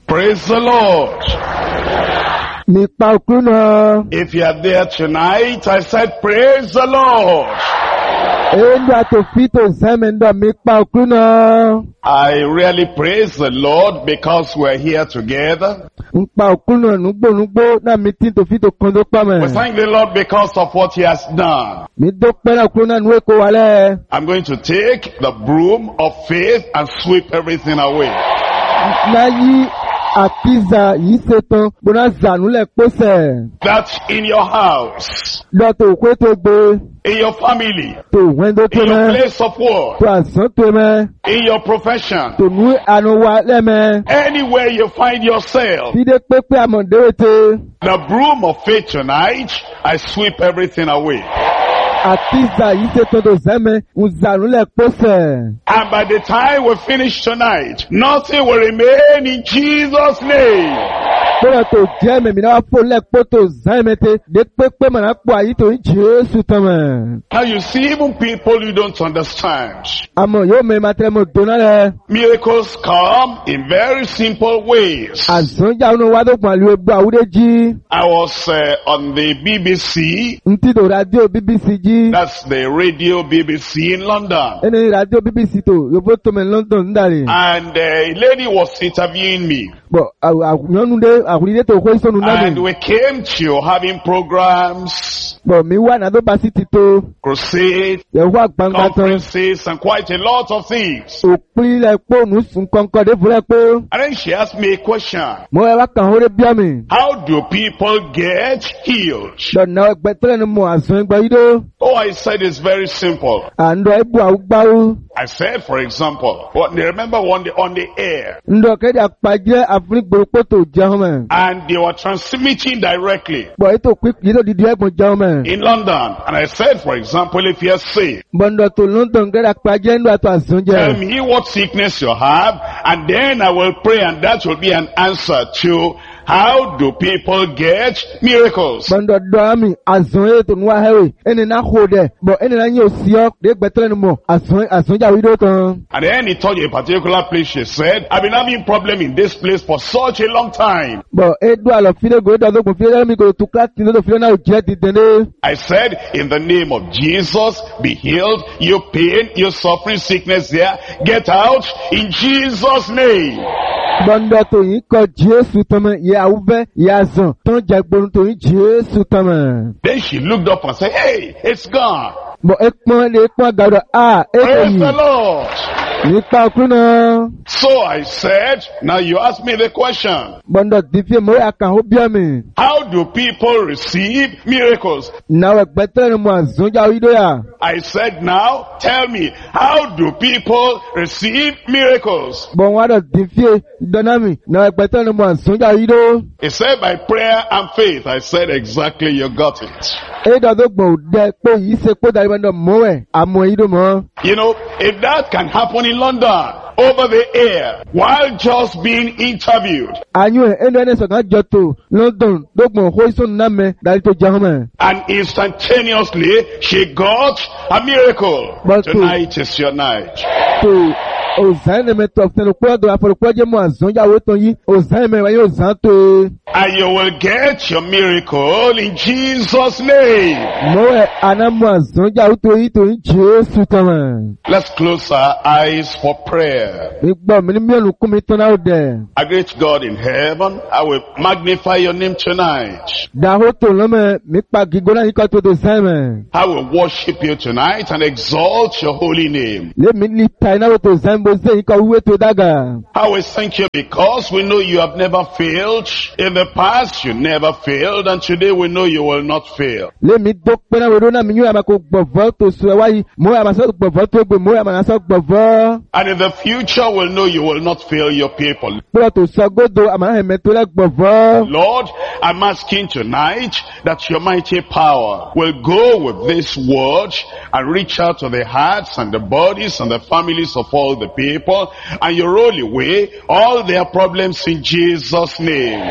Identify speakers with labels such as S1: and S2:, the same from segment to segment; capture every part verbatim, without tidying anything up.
S1: Praise the Lord. If you are there tonight, I said, praise the Lord. I really praise the Lord because we're here together. We thank the Lord because of what He has done. I'm going to take the broom of faith and sweep everything away. That's in your house, in your family, in your place of work, in your profession, anywhere you find yourself. The broom of faith tonight, I sweep everything away. And by the time we finish tonight, nothing will remain in Jesus' name. Now you see, even people you don't understand, miracles come in very simple ways. I was uh, on the B B C. That's the radio B B C in London. And a lady was interviewing me. And we came to having programs, crusades, conferences, and quite a lot of things. And then she asked me a question. How do people get healed? Oh, I said it's very simple. I said, for example, what, remember on the, on the air, and they were transmitting directly in London. And I said, for example, if you're sick, tell me what sickness you have, and then I will pray, and that will be an answer to how do people get miracles. And then he told you a particular place. She said, I've been having a problem in this place for such a long time. I said, in the name of Jesus, be healed. Your pain, your suffering, sickness there, get out in Jesus' name. Then she looked up and said, hey, it's gone. Praise the Lord. So I said, now you ask me the question. How do people receive miracles? I said, now tell me, how do people receive miracles? He said, by prayer and faith. I said, exactly, you got it. You know, if that can happen in London, over the air, while just being interviewed, and instantaneously she got a miracle. Tonight is your night. And you will get your miracle in Jesus' name. Let's close our eyes for prayer. Our great God in heaven, I will magnify your name tonight. I will worship you tonight and exalt your holy name. I will thank you because we know you have never failed. In the past you never failed, and today we know you will not fail. And in the future we'll know you will not fail your people. Lord, I'm asking tonight that your mighty power will go with this word and reach out to the hearts and the bodies and the families of all the people, and you roll away all their problems in Jesus' name.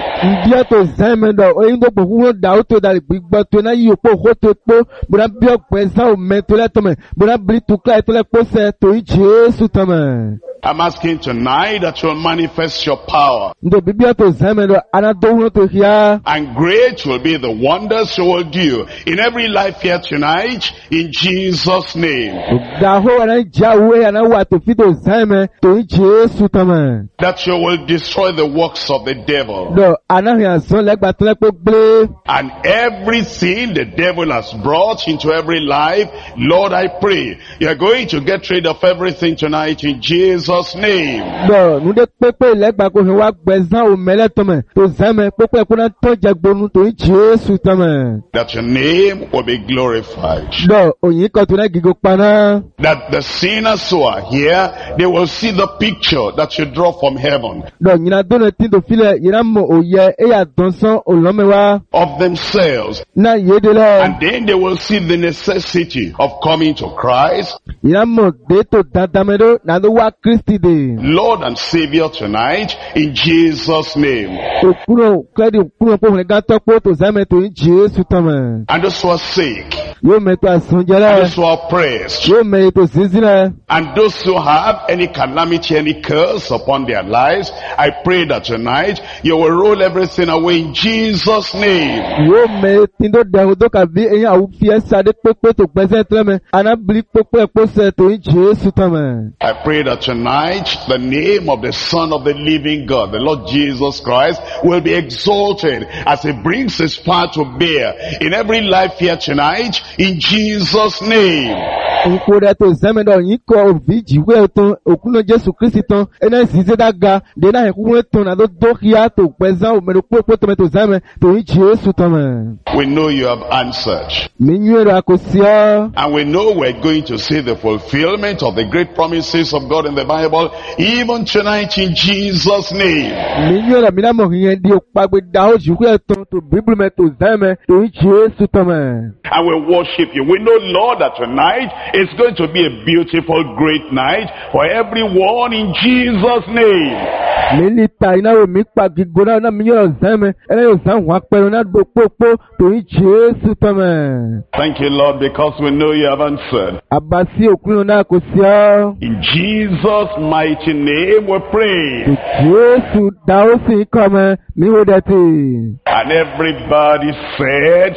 S1: I'm asking tonight that you'll manifest your power.
S2: Ndo Biblia to zame do anadohu to hia.
S1: And great will be the wonders you will do in every life here tonight, in Jesus' name.
S2: Daho ana jawe ana wa to fito zame to Jesu tama.
S1: That you will destroy the works of the devil.
S2: Do ana hia son legba to lepo ble.
S1: And everything the devil has brought into every life, Lord, I pray, you're going to get rid of everything tonight in Jesus' name.
S2: Do nu de pepe legba ko wa gbezan o mele tome to zame pepe ko na to jagbonu to Jesu tama.
S1: That your name will be glorified.
S2: Do oyin ko to na gigo pana.
S1: That the sinners who are here, they will see the picture that you draw from heaven.
S2: Do nyina do na tin to file yina mo oye e ya donson olomewa
S1: of themselves.
S2: Na yedele.
S1: And then they will see the necessity of coming to Christ.
S2: Yina mo de to dadamedo na do wa Christi de.
S1: Lord and Savior tonight, in Jesus' name.
S2: To kuno kredi kuno po le gato po to zame to Jesu tama.
S1: And those who are sick.
S2: Yo me to asunjele.
S1: And those who are oppressed.
S2: Yo me to zinzile.
S1: And those who have any calamity, any curse upon their lives, I pray that tonight you will roll everything away in Jesus' name.
S2: Yo me tindo de do ka vi eyan awu fie sade pepe to gbese treme anabli pepe pose to Jesu tama.
S1: I pray that tonight the name of the Son of the living God, the Lord Jesus Christ, will be exalted as he brings his power to bear in every life here tonight, in Jesus' name.
S2: Nkore to zeme do yin ko oviji we ton okuno Jesu Kristi ton ena zize daga de na heku ton na do dokia to gbezan o mero popo to me to zeme to Jesu tama.
S1: We know you have answered.
S2: Menyero akosia.
S1: And we know we're going to see the fulfillment of the great promises of God in the Bible even tonight in Jesus' name.
S2: Menyero mina mo yen di opagbe da o juwe ton to Bible me to zeme to Jesu tama.
S1: And we worship you. We know, Lord, that tonight is going to be a beautiful, great night for everyone in Jesus' name.
S2: Milita ina we mi pa gigona na menyero zeme ena yo zan wa pero na do popo to Jesu tama.
S1: Thank you, Lord, because we know you have answered.
S2: Abasi okuno na akosia.
S1: In Jesus' mighty name we pray.
S2: Jesu da o si come mi wo deti.
S1: And everybody said,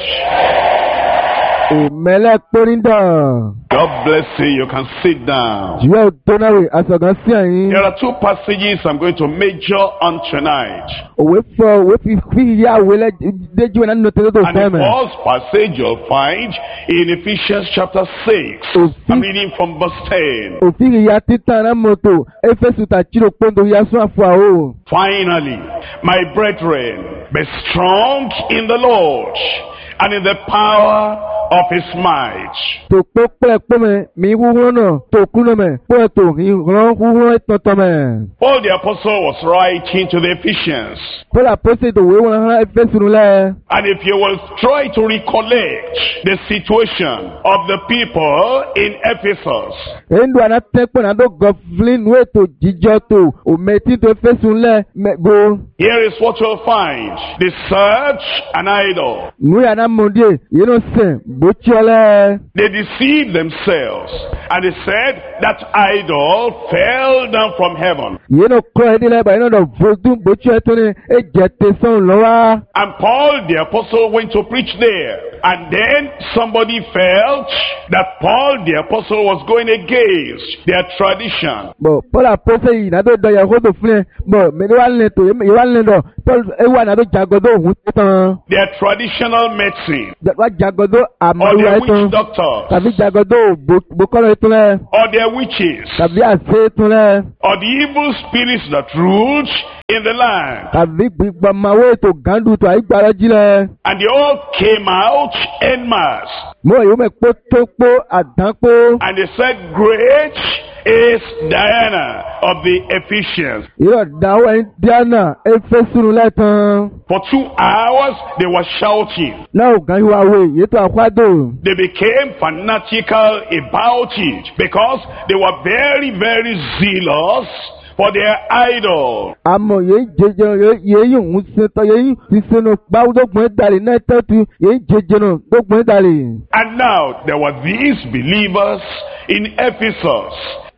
S2: Mele Torinda.
S1: God bless you. You can sit down.
S2: You donare asagasi ayin.
S1: There are two passages I'm going to major on tonight.
S2: We for we fi ya wele deju na no te do
S1: And the first passage you'll find in Ephesians chapter six. I'm reading from verse ten.
S2: O fi ya titana moto Efesu ta chiro pondo ya so afua o.
S1: Finally, my brethren, be strong in the Lord and in the power of his might.
S2: To pokpe pome mi wuwono to kuno me po to ran wuwo tonton me.
S1: Paul the apostle was writing to the Ephesians.
S2: Paul apostle to we won Efesu le.
S1: And if you will try to recollect the situation of the people in Ephesus.
S2: Endo anatepo na do govlin we to jijo to o meti to Efesu le go.
S1: Here is what you'll find. They search an idol.
S2: Nu ya na monde you know say
S1: they deceived themselves, and they said that idol fell down from heaven. And Paul the apostle went to preach there, and then somebody felt that Paul the apostle was going against their tradition. Their traditional medicine. Or their witch doctors. Or their witches. Or the evil spirits that ruled in the land. And they all came out en masse. And they said, great is Diana of the Ephesians. For two hours they were shouting. They became fanatical about it because they were very, very zealous for their idol. And now there were these believers in Ephesus.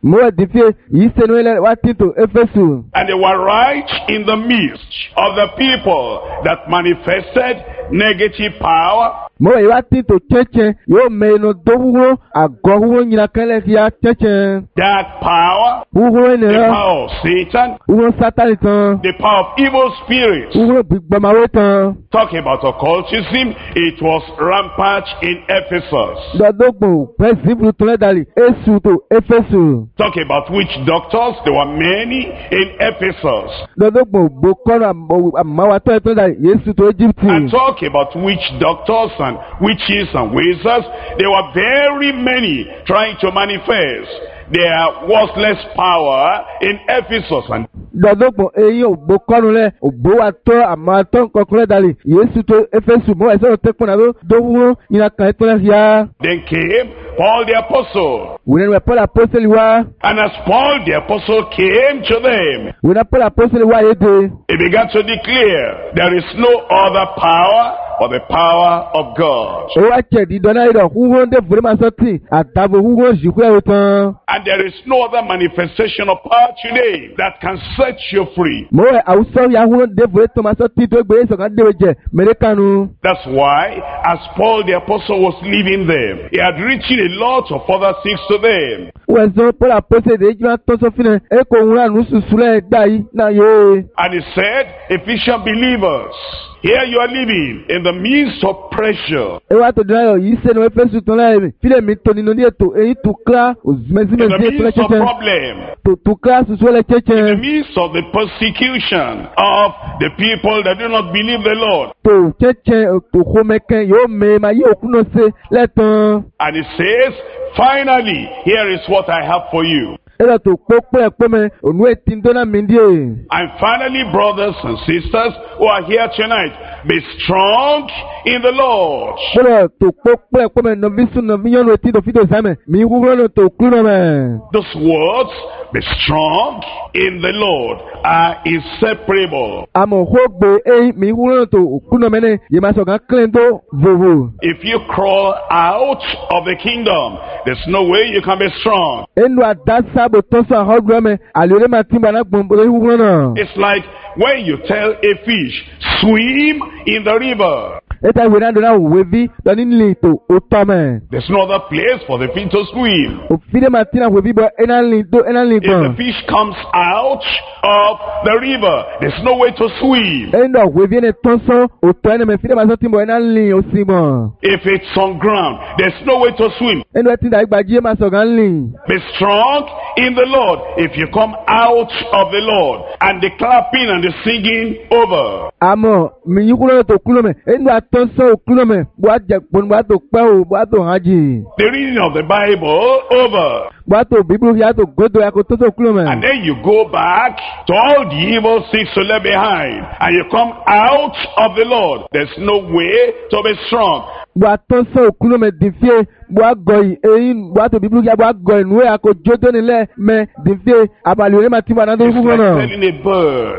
S2: Mo wà dìfíè yìí sẹ́nu ilẹ̀ wá títò Éfésù.
S1: And they were right in the midst of the people that manifested negative power.
S2: Mo wà yìí wá títò chẹ́chẹ́ yóò mẹ́nu tó wúwo àgọ́ wúwo nyina kẹ́lẹ́ fi á chẹ́chẹ́.
S1: Dark power.
S2: Wúwo
S1: The
S2: ènìyàn.
S1: power of Satan.
S2: Wúwo Sátánì tán.
S1: The power of evil spirits.
S2: Wúwo gbàmáwé tán.
S1: Talking about occultism, it was rampant in Ephesus.
S2: Dọ́dọ́gbọ̀n pẹ́ zibru tó lẹ́dàlì Èsù tó Éfésù.
S1: Talking about witch doctors, there were many in Ephesus.
S2: Dọ́dọ́gbọ̀n gbòkọ́nà àmàwátọ́ ẹ̀ tó lẹ́dàlì Yéṣu tó Éjíptì.
S1: And talking about witch doctors and witches and wizards, there were very many trying to manifest their worthless power in Ephesus. And
S2: Dọ́dọ́gbọ̀n eyín ògbókọ́nu lẹ̀ ògbówàtọ́ àmàwátọ́ nǹkan lẹ́dàlì Yéṣu tó Éfésù mọ́ ẹ̀sẹ̀ tó tẹ́kùn náà ló dówó yìnyín kan ẹ̀ tó lẹ́ fìyà.
S1: then came Paul the apostle.
S2: Wòlé wẹ̀ Paul apostoli wá.
S1: And as Paul the apostle came to them,
S2: Wòlé Paul apostoli wá yé de.
S1: he began to declare, there is no other power but the power of God.
S2: Ó wá jẹ̀ di dọ́nà ìdọ̀ húhó ndé fúri máa sọ́tì àtàbò húhó jìkú ẹ̀rọ tán.
S1: And there is no other manifestation of power today that can set you free.
S2: Mo wẹ̀ àwùsọ ya húhó ndé fúri tó máa sọ́tì tó gbé sọ̀kan déwé jẹ̀ mẹ́rẹ́kánu.
S1: That's why, as Paul the apostle was leaving them, he had written a lot of other things to them.
S2: Wọ́n sọ Paul apostoli èyí máa tọ́ sọ́fin ẹ̀ ẹ̀ kò ń rà nù sùsùlẹ̀ gbà yìí náà yé.
S1: And he said, Ephesian believers, here you are living in the midst of pressure.
S2: Ẹ wá tó dùn ayọ̀ yìí sẹ́nu Éfésù tán láyé mi. Fílẹ̀ mi tó nínú ní ètò èyí tó kílá
S1: In the
S2: òzùmẹ́símẹ́sí ètò
S1: midst of
S2: lẹ́kẹ́kẹ́.
S1: problem.
S2: Tó tó kílá sùsùlẹ̀
S1: In the
S2: lẹ́kẹ́kẹ́.
S1: midst of the persecution of the people that do not believe the Lord.
S2: Tó kẹ́kẹ́ tó kó mẹ́kẹ́ yóò mẹ́ máa yí òkú náà ṣe lẹ́tàn.
S1: And it says, finally, here is what I have for you.
S2: Ẹ̀rọ tó kpó pẹ́ pẹ́ mẹ́ ònú ètí ndóná mi díẹ̀.
S1: And finally, brothers and sisters who are here tonight, be strong in the Lord.
S2: Bọ́lá tó kpó pẹ́ pẹ́ mẹ́ nọ̀bí sùn nọ̀bí yọ̀nù etí tó fi tó sámẹ̀ mi wúwo lọ tó kúrò mẹ́.
S1: Those words, be strong in the Lord, are inseparable.
S2: Àmọ̀ hó gbé eyín mi wúwo lọ tó kúrò mẹ́ ní yìí máa sọ̀kan kílẹ̀ tó vòvò.
S1: If you crawl out of the kingdom, there's no way you can be strong.
S2: Ẹnu àdásá bò tó sọ àhọ́dúró mẹ́ àlùyé máa tí bàná gbọ̀ngbọ̀n wúwo náà.
S1: It's like when you tell a fish, swim in the river.
S2: Eta ìwé náà dọ̀nà òwe bí lọ́ní nílé ètò òtọ́ mẹ́.
S1: There's no other place for the fish to swim.
S2: Òfìdé máa tí náà òwe bí bọ́ ẹ̀nà lè tó ẹ̀nà lè
S1: If the
S2: gbọ̀n.
S1: fish comes out of the river, there's no way to swim.
S2: Ẹ̀yin náà òwe bí ẹni tán sán òtọ́ ẹni mẹ́ fìdé máa sọ tí mo ẹ̀nà lè òsì gbọ̀n.
S1: If it's on ground, there's no way to swim.
S2: Ẹnu ẹ ti dà ìgbà jíye máa sọ̀gá lè.
S1: Be strong in the Lord. If you come out of the Lord and the clapping and the singing over,
S2: Àmọ́ mi yín kúrò tó kúrò mẹ́ ẹnu àtọ́ sán òkúrò mẹ́ bó a jẹ pọ̀ bó a tó pẹ́ o bó a tó hàn jì.
S1: the reading of the Bible over,
S2: Bó a tó bíbélì yà tó gbódò yà kó tó tó kúrò
S1: and
S2: mẹ́.
S1: then you go back to all the evil things you left behind, and you come out of the Lord, there's no way to be strong.
S2: Bó a tọ́ sán òkúrò mẹ́ dìfíè bó a gọ yìí eyín bó a tó bíbélì yà bó a gọ ìnú ẹ̀ àkó jódó nílẹ̀ mẹ́ dìfíè àbàlẹ̀ òní máa ti wà náà tó
S1: It's
S2: kúrò
S1: like
S2: náà.
S1: telling a bird,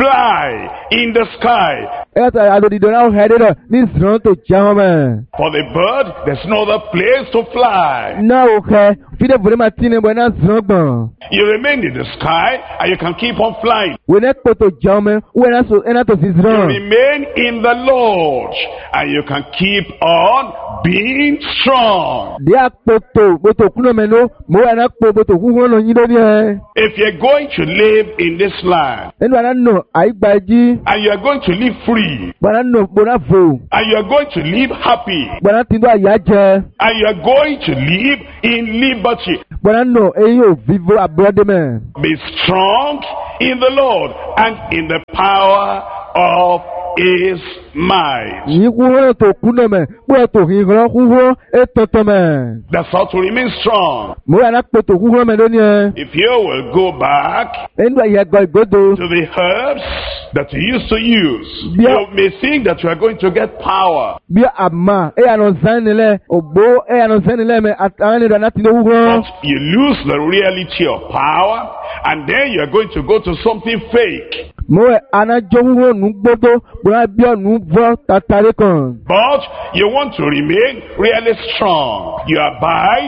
S1: fly in the sky.
S2: Ẹ tọ́ àlòdìdò náà hẹ́ẹ́dẹ́ náà ní ìsìnrán tó jẹ́ wọn mẹ́.
S1: For the bird, there's no other place to fly.
S2: Náà ò kẹ́ fídé fòdé máa tí ní bọ̀ náà ìsìnrán gbọ̀n.
S1: You remain in the sky, and you can keep on flying.
S2: Wò ní ẹ̀pọ̀ tó jẹ́ wọn mẹ́ wọ́n náà so ẹ̀nà tó sì
S1: You
S2: ìsìnrán.
S1: remain in the Lord, and you can keep on being strong.
S2: Dí àpò tó bòtò kúrò mẹ́ ló mọ̀ wọ́n náà pò bòtò kúrò náà yín lórí ẹ̀.
S1: If you're going to live in this land,
S2: Ẹnu àná nù àyígbà jí.
S1: and you're going to live free,
S2: Bọ̀dá nù bọ̀dá fò.
S1: and you're going to live happy,
S2: Bọ̀dá ti dún àyà jẹ.
S1: and you're going to live in liberty,
S2: Bọ̀dá nù eyín ò vivo àbúrọ́dé mẹ́.
S1: be strong in the Lord and in the power of His might.
S2: Yìí kúrò tó kúrò mẹ́ kúrò tó hìhàn kúrò ètòtò mẹ́.
S1: That's how to remain strong.
S2: Mọ̀ wọ́n náà pò tó kúrò mẹ́ lónìí ẹ̀.
S1: If you will go back
S2: Ẹnu àyà gbọ́ ìgbódò.
S1: to the herbs that you used to use,
S2: Yeah.
S1: you may think that you are going to get power,
S2: Bí àmà ẹ̀yà nà zánni lẹ̀ ògbó ẹ̀yà nà zánni lẹ̀ mẹ́ àtàwọn ènìyàn náà ti ní wúrọ̀.
S1: but you lose the reality of power, and then you are going to go to something fake.
S2: Mọ̀ ẹ̀ anájọ́ wúrọ̀ nù gbódò bọ̀dá bí ọ̀nù vọ́ tàtàrí kan.
S1: But you want to remain really strong. You abide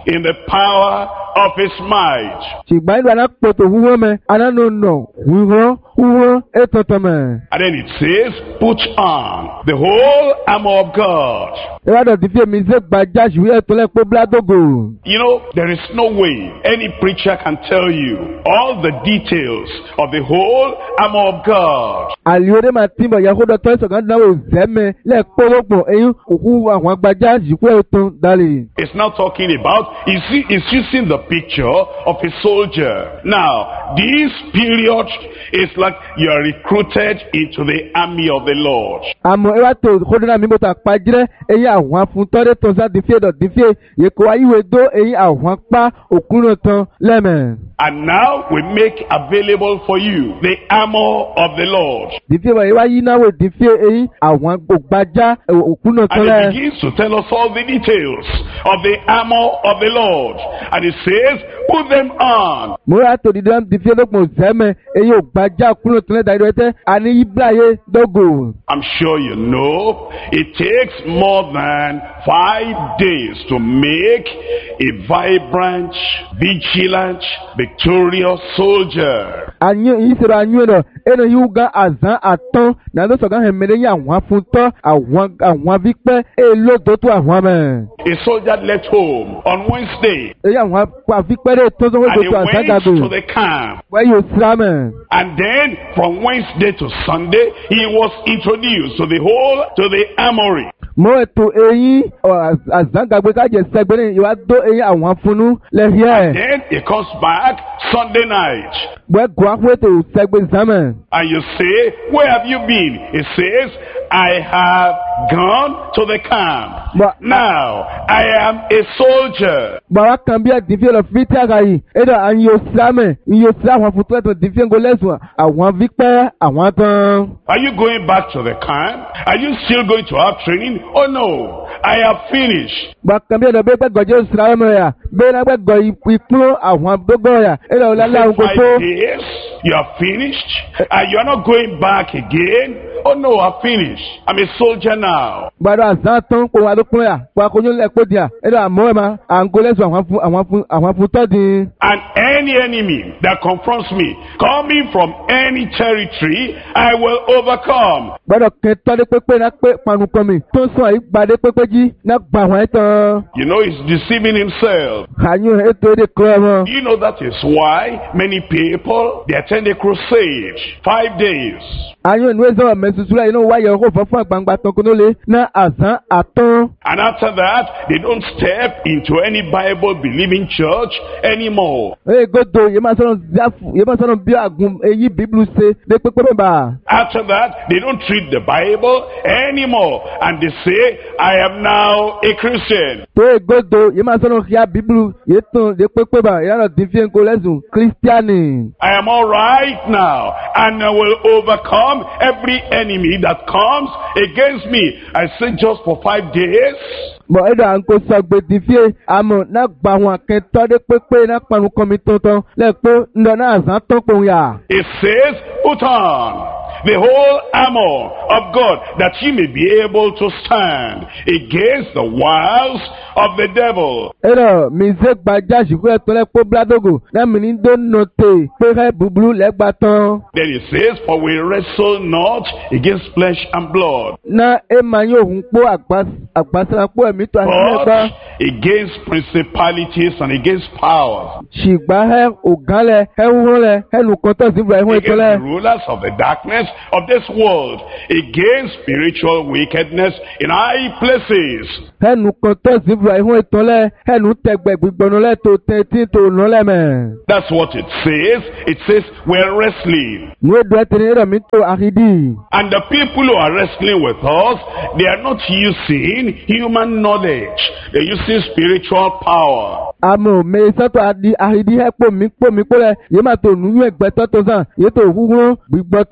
S1: in the power of his might.
S2: ṣùgbọ́n ìlú anápòtò wúwọ́ mẹ́ anánú nà wúwọ́ wúwọ́ ètòtò mẹ́.
S1: And then it says, put on the whole armor of God.
S2: ìwádọ̀ ti fi èmi ṣe gbàjà ṣùgbọ́n ètò lẹ́pọ̀ bíládógò.
S1: You know, there is no way any preacher can tell you all the details of the whole armor of God.
S2: àlìyóde máa ti bọ̀ yàgò dọ̀tọ́ ìṣọ̀kan náwó zẹ́mẹ̀ lẹ́ẹ̀kọ́ lọ́gbọ̀n eyín òkú àwọn agbájá ṣùgbọ́n ètò dálé.
S1: It's not talking about, is he is using the picture of a soldier. Now, this period is like you are recruited into the army of the Lord.
S2: àmọ́ ẹ wá tó kódóná mi bọ́tà pàjẹ́ eyín àwọn afúntọ́dé tó sá dìfẹ́ dọ̀ dìfẹ́ yèkó ayíwèé dó eyín àwọn apá òkúrò tán lẹ́mẹ̀.
S1: And now we make available for you the armor of the Lord.
S2: dìfẹ́ wọ̀ ẹ wá yí náwó dìfẹ́ eyín àwọn ògbájá òkúrò tán
S1: And
S2: lẹ́.
S1: it begins to tell us all the details of the armor of the Lord. And it says, put them on.
S2: mo yà tó dídá dìfẹ́ lọ́gbọ̀n zẹ́mẹ̀ eyín ògbájá òkúrò tán lẹ́ dàrí ẹtẹ́ àní yíbláyé dógò.
S1: I'm sure you know it takes more than five days to make a vibrant, vigilant, victorious soldier.
S2: anyo yìí sọ̀rọ̀ anyo rẹ̀ ẹnu yìí gan àzán àtọ́n nàdó sọ̀gán hẹ̀mẹ́rẹ́ yìí àwọn afúntọ́ àwọn àwọn avipẹ́ èlòdó tó àwọn mẹ́.
S1: A soldier left home on Wednesday
S2: èyí àwọn avipẹ́ rẹ̀ tó sọ́wọ́
S1: and he
S2: tó àzán
S1: went
S2: gàdò
S1: to the camp.
S2: wọ́n yóò sira mẹ́.
S1: And then from Wednesday to Sunday, he was introduced to the whole, to the armory.
S2: mo ètò eyín àzán gàgbé kájẹ sẹgbẹ́ ní ìwà dó eyín àwọn afúnú lẹ́hìẹ́.
S1: Then he comes back Sunday night.
S2: wọ́n gbọ́ àpò ètò sẹgbẹ́ sàmẹ́.
S1: And you say, where have you been? He says, I have gone to the camp.
S2: But-
S1: Now, I am a soldier.
S2: bàbá kan bí ẹ̀dínfẹ́ lọ fi tí a kà yìí ẹ̀dọ̀ àwọn yóò sira mẹ́ yóò sira àwọn afúntọ́ ẹ̀tọ́ dínfẹ́ ńgọ́ lẹ́sùn àwọn avipẹ́ àwọn tán.
S1: Are you going back to the camp? Are you still going to have training? Oh no, I have finished.
S2: bàkan bí ẹ̀dọ̀ bẹ́ẹ̀ gbẹ́gọ̀ jẹ́ sira mẹ́ yà bẹ́ẹ̀ náà gbẹ́gọ̀ ìpínlẹ̀ àwọn àdógọ́ yà ẹ̀dọ̀ ọ̀làlá àwọn kò tó.
S1: Five days, you are finished, and you are not going back again. Oh no, I'm finished. I'm a soldier now.
S2: gbàdọ̀ àzán tán kó wà lókun yà kó akóyún lẹ́kọ́ di à ẹ̀dọ̀ àmọ́ ẹ̀ ma à ń gó lẹ́sùn àwọn afún àwọn afún àwọn afún tọ́ di.
S1: And any enemy that confronts me, coming from any territory, I will overcome.
S2: gbàdọ̀ kẹ́ tọ́lé pépé náà pé panukọ́ mi tó sọ yìí gbàdé pépé jí náà gbà wọ́n ẹ̀ tán.
S1: You know, he's deceiving himself.
S2: àyùn ètò èdè kọ́ ẹ̀ mọ́.
S1: You know that is why many people, they attend a crusade. Five days.
S2: àyùn ìwé sọ̀rọ̀ mẹ́sùsùlẹ̀ yìí náà wáyé ọkọ̀ fún fún àgbàǹgbà tán kó ló lé náà àzán àtán.
S1: And after that, they don't step into any Bible-believing church anymore.
S2: ee godo yìí máa sọ̀rọ̀ záfù yìí máa sọ̀rọ̀ bí àgùn èyí bíbélù ṣe dé pépé bẹ́ẹ̀.
S1: After that, they don't treat the Bible anymore. And they say, I am now a Christian.
S2: tó ee godo yìí máa sọ̀rọ̀ kíá bíbélù yìí tún dé pépé bá yàrá dín fi ń kó lẹ́sùn kírísítíánì.
S1: I am all right now, and I will overcome every enemy that comes against me. I say just for five days.
S2: bọ̀ ẹ̀dọ̀ à ń kó sọ gbèdì fíè àmọ́ náà gba àwọn akẹ́tọ́ dé pépé náà panu kọ́mi tuntun lẹ́ẹ̀pẹ́ ńlọ náà àzán tán pòun yà.
S1: It says, put on the whole armor of God, that ye may be able to stand against the wiles of the devil.
S2: ẹ̀rọ mi ṣe gbajà ṣùkú ẹ̀tọ́ lẹ́pọ̀ bíládógò náà mi ní dó nọ̀tẹ̀ pé ẹ̀ búburú lẹ́gbà tán.
S1: Then it says, for we wrestle not against flesh and blood,
S2: náà ẹ̀ máa yóò hun pọ̀ àgbàsára ẹ̀mí tó àti lẹ́gbà.
S1: but against principalities and against powers,
S2: ṣùgbọ́n ẹ ògánlẹ̀ ẹ wúrọ̀lẹ̀ ẹ nùkan tó sì fún ẹ̀hún
S1: against
S2: ìtọ́lẹ̀.
S1: the rulers of the darkness of this world, against spiritual wickedness in high places.
S2: ẹ nùkan tó sì fún ẹ̀hún ìtọ́lẹ̀ ẹ nù tẹ̀gbẹ̀ gbígbọ́nù lẹ̀ tó tẹ̀tí tó nù lẹ́mẹ̀.
S1: That's what it says. It says we're wrestling.
S2: ní èdè ẹ̀ tẹ̀lé ẹ̀rọ mi tó àrídì.
S1: And the people who are wrestling with us, they are not using human knowledge. They're using spiritual power.
S2: àmọ́ mi sọ́tọ̀ àdí àrídì ẹ̀ pò mí pò mí pò lẹ̀ yìí máa tó nùyún ẹ̀gbẹ́ tó tó sàn yìí tó wúwúrọ̀ gbígbọ́ tó sàn.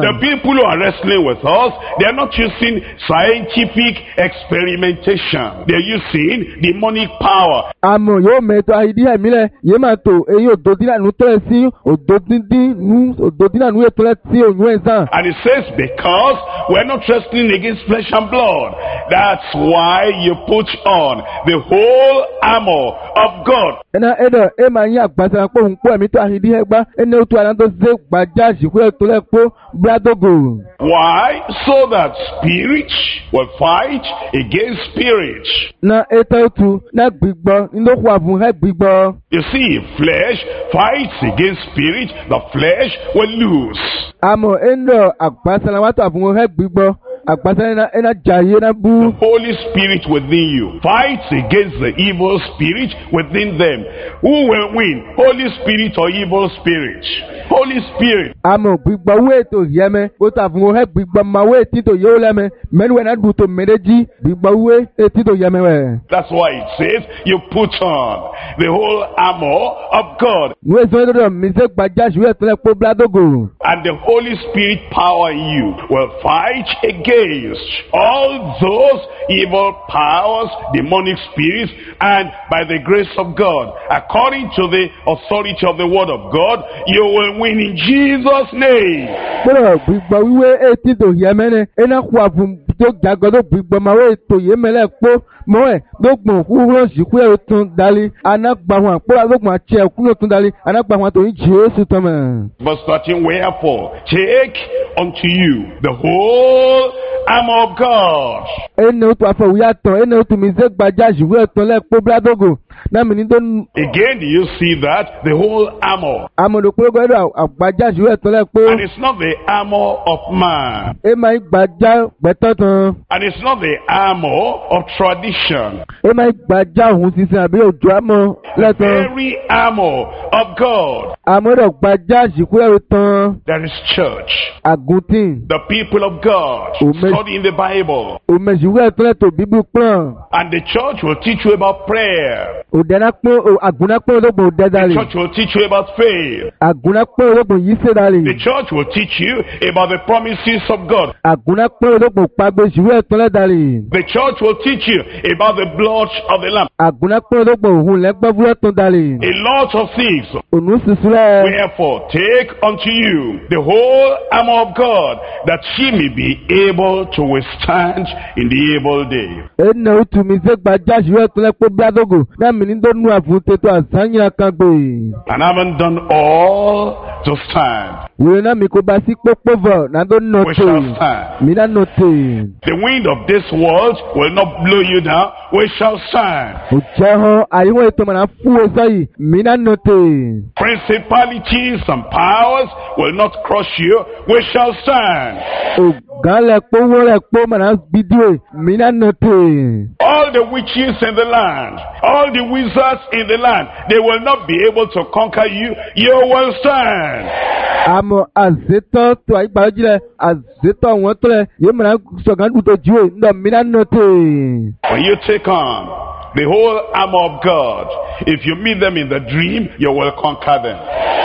S1: The people who are wrestling with us, they are not using scientific experimentation. They are using demonic power.
S2: àmọ́ yóò mẹ́tọ́ àìdí ẹ̀mí rẹ̀ yé máa tò èyí òdòdínàánú tẹ́lẹ̀ sí òdòdínàánú òdòdínàánú ètò rẹ̀ sí òyìn ẹ̀sán.
S1: And it says, because we're not wrestling against flesh and blood, that's why you put on the whole armor of God.
S2: ẹ̀nà ẹ̀dọ̀ ẹ̀ máa ń yí àgbàsá pé òun pọ̀ ẹ̀mí tó àìdí ẹgbá ẹ̀nà òtún àná tó ṣe gbàjá àṣìkú ẹ̀ tó lẹ̀ pé bíádógò.
S1: Why? So that spirit will fight against spirit.
S2: na ètò ètò náà gbígbọ́ nínú òkú àbùn ẹ̀ gbígbọ́.
S1: You see, if flesh fights against spirit, the flesh will lose.
S2: àmọ́ ẹ̀nà àgbàsá làwọn àtọ̀ àbùn ẹ̀ gbígbọ́ àgbàsá ẹ̀nà jàyé náà bú.
S1: The Holy Spirit within you fights against the evil spirit within them. Who will win? Holy Spirit or evil spirit? Holy Spirit.
S2: àmọ́ gbígbọ́ wé ètò yẹmẹ bó tó àbùn ẹ̀ gbígbọ́ máa wé ètí tó yẹ ó lẹ́mẹ mẹ́nu ẹ̀ náà dùn tó mẹ́rẹ́jì gbígbọ́ wé ètí tó yẹmẹ wẹ̀.
S1: That's why it says you put on the whole armor of God.
S2: nuwe sọ dọdọ mise gbadza suwe tẹlẹ kpó bladogo.
S1: And the Holy Spirit power in you will fight against all those evil powers, demonic spirits, and by the grace of God, according to the authority of the word of God, you will win in Jesus' name.
S2: gbọ́dọ̀ gbígbọ́ wíwé etí tó yẹ mẹ́rin ẹ̀nà kó àbùn tó jàgọ́ tó gbígbọ́ máa wé ètò yẹ mẹ́lẹ̀ kpó mọ́ ẹ̀ ló gbọ̀n kúrò sìkú ẹ̀ tún dalí anagbahun àkpọ́lá ló gbọ̀n àtsẹ̀ kúrò tún dalí anagbahun àtòyìn Jésù tán mẹ́.
S1: Verse thirteen, wherefore, take unto you the whole armor of God.
S2: ẹnì tó àfọwúyà tán ẹnì tó mi ṣe gbadza suwe tán lẹ́ kpó bladogo náà mi ní tó.
S1: Again, do you see that? The whole armor.
S2: amọ̀dọ̀ kúròkó ẹ̀dọ̀ àgbadza suwe tán lẹ́ kpó.
S1: And it's not the armor of man.
S2: ẹ máa ń gbadza gbẹtọ́ tán.
S1: And it's not the armor of tradition.
S2: ẹ máa ń gbadza òun sísè àbí òjò àmọ́
S1: The
S2: lẹ́tọ̀.
S1: very armor of God.
S2: amọ̀dọ̀ gbadza sìkú ẹ̀ tán.
S1: There is church.
S2: àgùntìn.
S1: The people of God
S2: Amen.
S1: studying the Bible.
S2: òmèsìwé ẹ̀ tán lẹ́tọ̀ bíbú pọ́n.
S1: And the church will teach you about prayer.
S2: òdẹ́nà pọ́n àgùnà pọ́n ológun
S1: The
S2: òdẹ́dàlì.
S1: church will teach you about faith.
S2: àgùnà pọ́n ológun yìí ṣèdàlì.
S1: The church will teach you about the promises of God.
S2: àgùnà pọ́n ológun pàgbéṣìwé ẹ̀ tán lẹ́dàlì.
S1: The church will teach you about the blood of the Lamb.
S2: àgùnà pọ́n ológun òhun lẹ́gbẹ́búrẹ́ tán dàlì.
S1: A lot of things.
S2: ònú sísun rẹ̀.
S1: Wherefore, take unto you the whole armor of God, that ye may be able to withstand in the evil day.
S2: ẹnà òtún mi ṣe gbadza sìwé ẹ̀ tán lẹ́kpó bíadógò náà mi ní tó nu àfún tètò àsáyìn kan gbé.
S1: And having done all to stand,
S2: wòye náà mi kò bá sí pópó vọ̀ náà tó nọ
S1: we
S2: tè.
S1: shall stand.
S2: mi náà nọ tè.
S1: The wind of this world will not blow you down. We shall stand.
S2: òjẹ́ hàn àyíwọ̀n ètò mọ̀nà fún ẹ̀sọ́ yìí mi náà nọ tè.
S1: Principalities and powers will not crush you. We shall stand.
S2: ògán lẹ̀ kpó wọ́n lẹ̀ kpó mọ̀nà bídíò mi náà nọ tè.
S1: All the witches in the land, all the wizards in the land, they will not be able to conquer you. You will stand.
S2: àmọ́ àzétọ́ tó àyípadà jílẹ̀ àzétọ́ wọn tó lẹ̀ yé mọ̀nà sọ̀gán dùn tó ju ẹ̀ ńdọ̀ mi náà nọ tè.
S1: When you take on the whole armor of God, if you meet them in the dream, you will conquer them.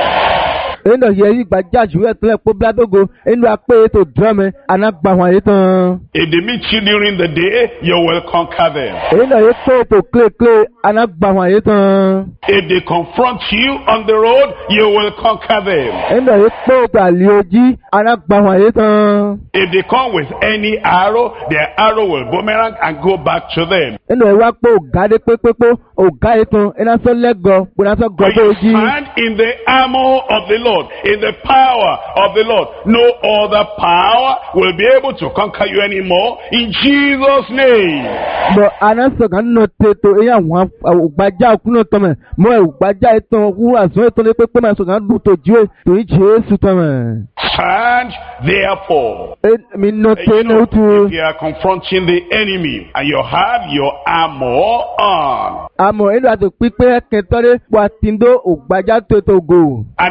S2: eno yẹ yí gbadza ju ẹ̀ tó lẹ̀ kpó bladogo eno akpé ètò dùrọ̀mẹ́ anagbahun àyè tán.
S1: If they meet you during the day, you will conquer them.
S2: eno yẹ kpé ètò clé-clé anagbahun àyè tán.
S1: If they confront you on the road, you will conquer them.
S2: eno yẹ kpé ètò àlìojí anagbahun àyè tán.
S1: If they come with any arrow, their arrow will boomerang and go back to them.
S2: eno yẹ wá kpé ògádé pépépé ògá yẹ tán ena sọ lẹ́gọ̀ gbọ́dọ̀ sọ
S1: When
S2: gọ́dọ̀
S1: you
S2: ojí.
S1: stand in the armor of the Lord, in the power of the Lord, no other power will be able to conquer you anymore. In Jesus' name.
S2: bɔn ana sɔgɔ nɔ te to eya wɔn ògbadza kunɔ tɔmɛ mɔ ògbadza etɔn wu azɔn etɔn de kpekpe ma sɔgɔ du to dzie to yi Jesu tɔmɛ.
S1: Stand therefore.
S2: e mi nɔ te
S1: You
S2: ne
S1: know,
S2: wotu.
S1: if you are confronting the enemy and you have your armor on,
S2: amɔ edo ato kpekpe kɛntɔ de wa ti do ògbadza to to go.
S1: and then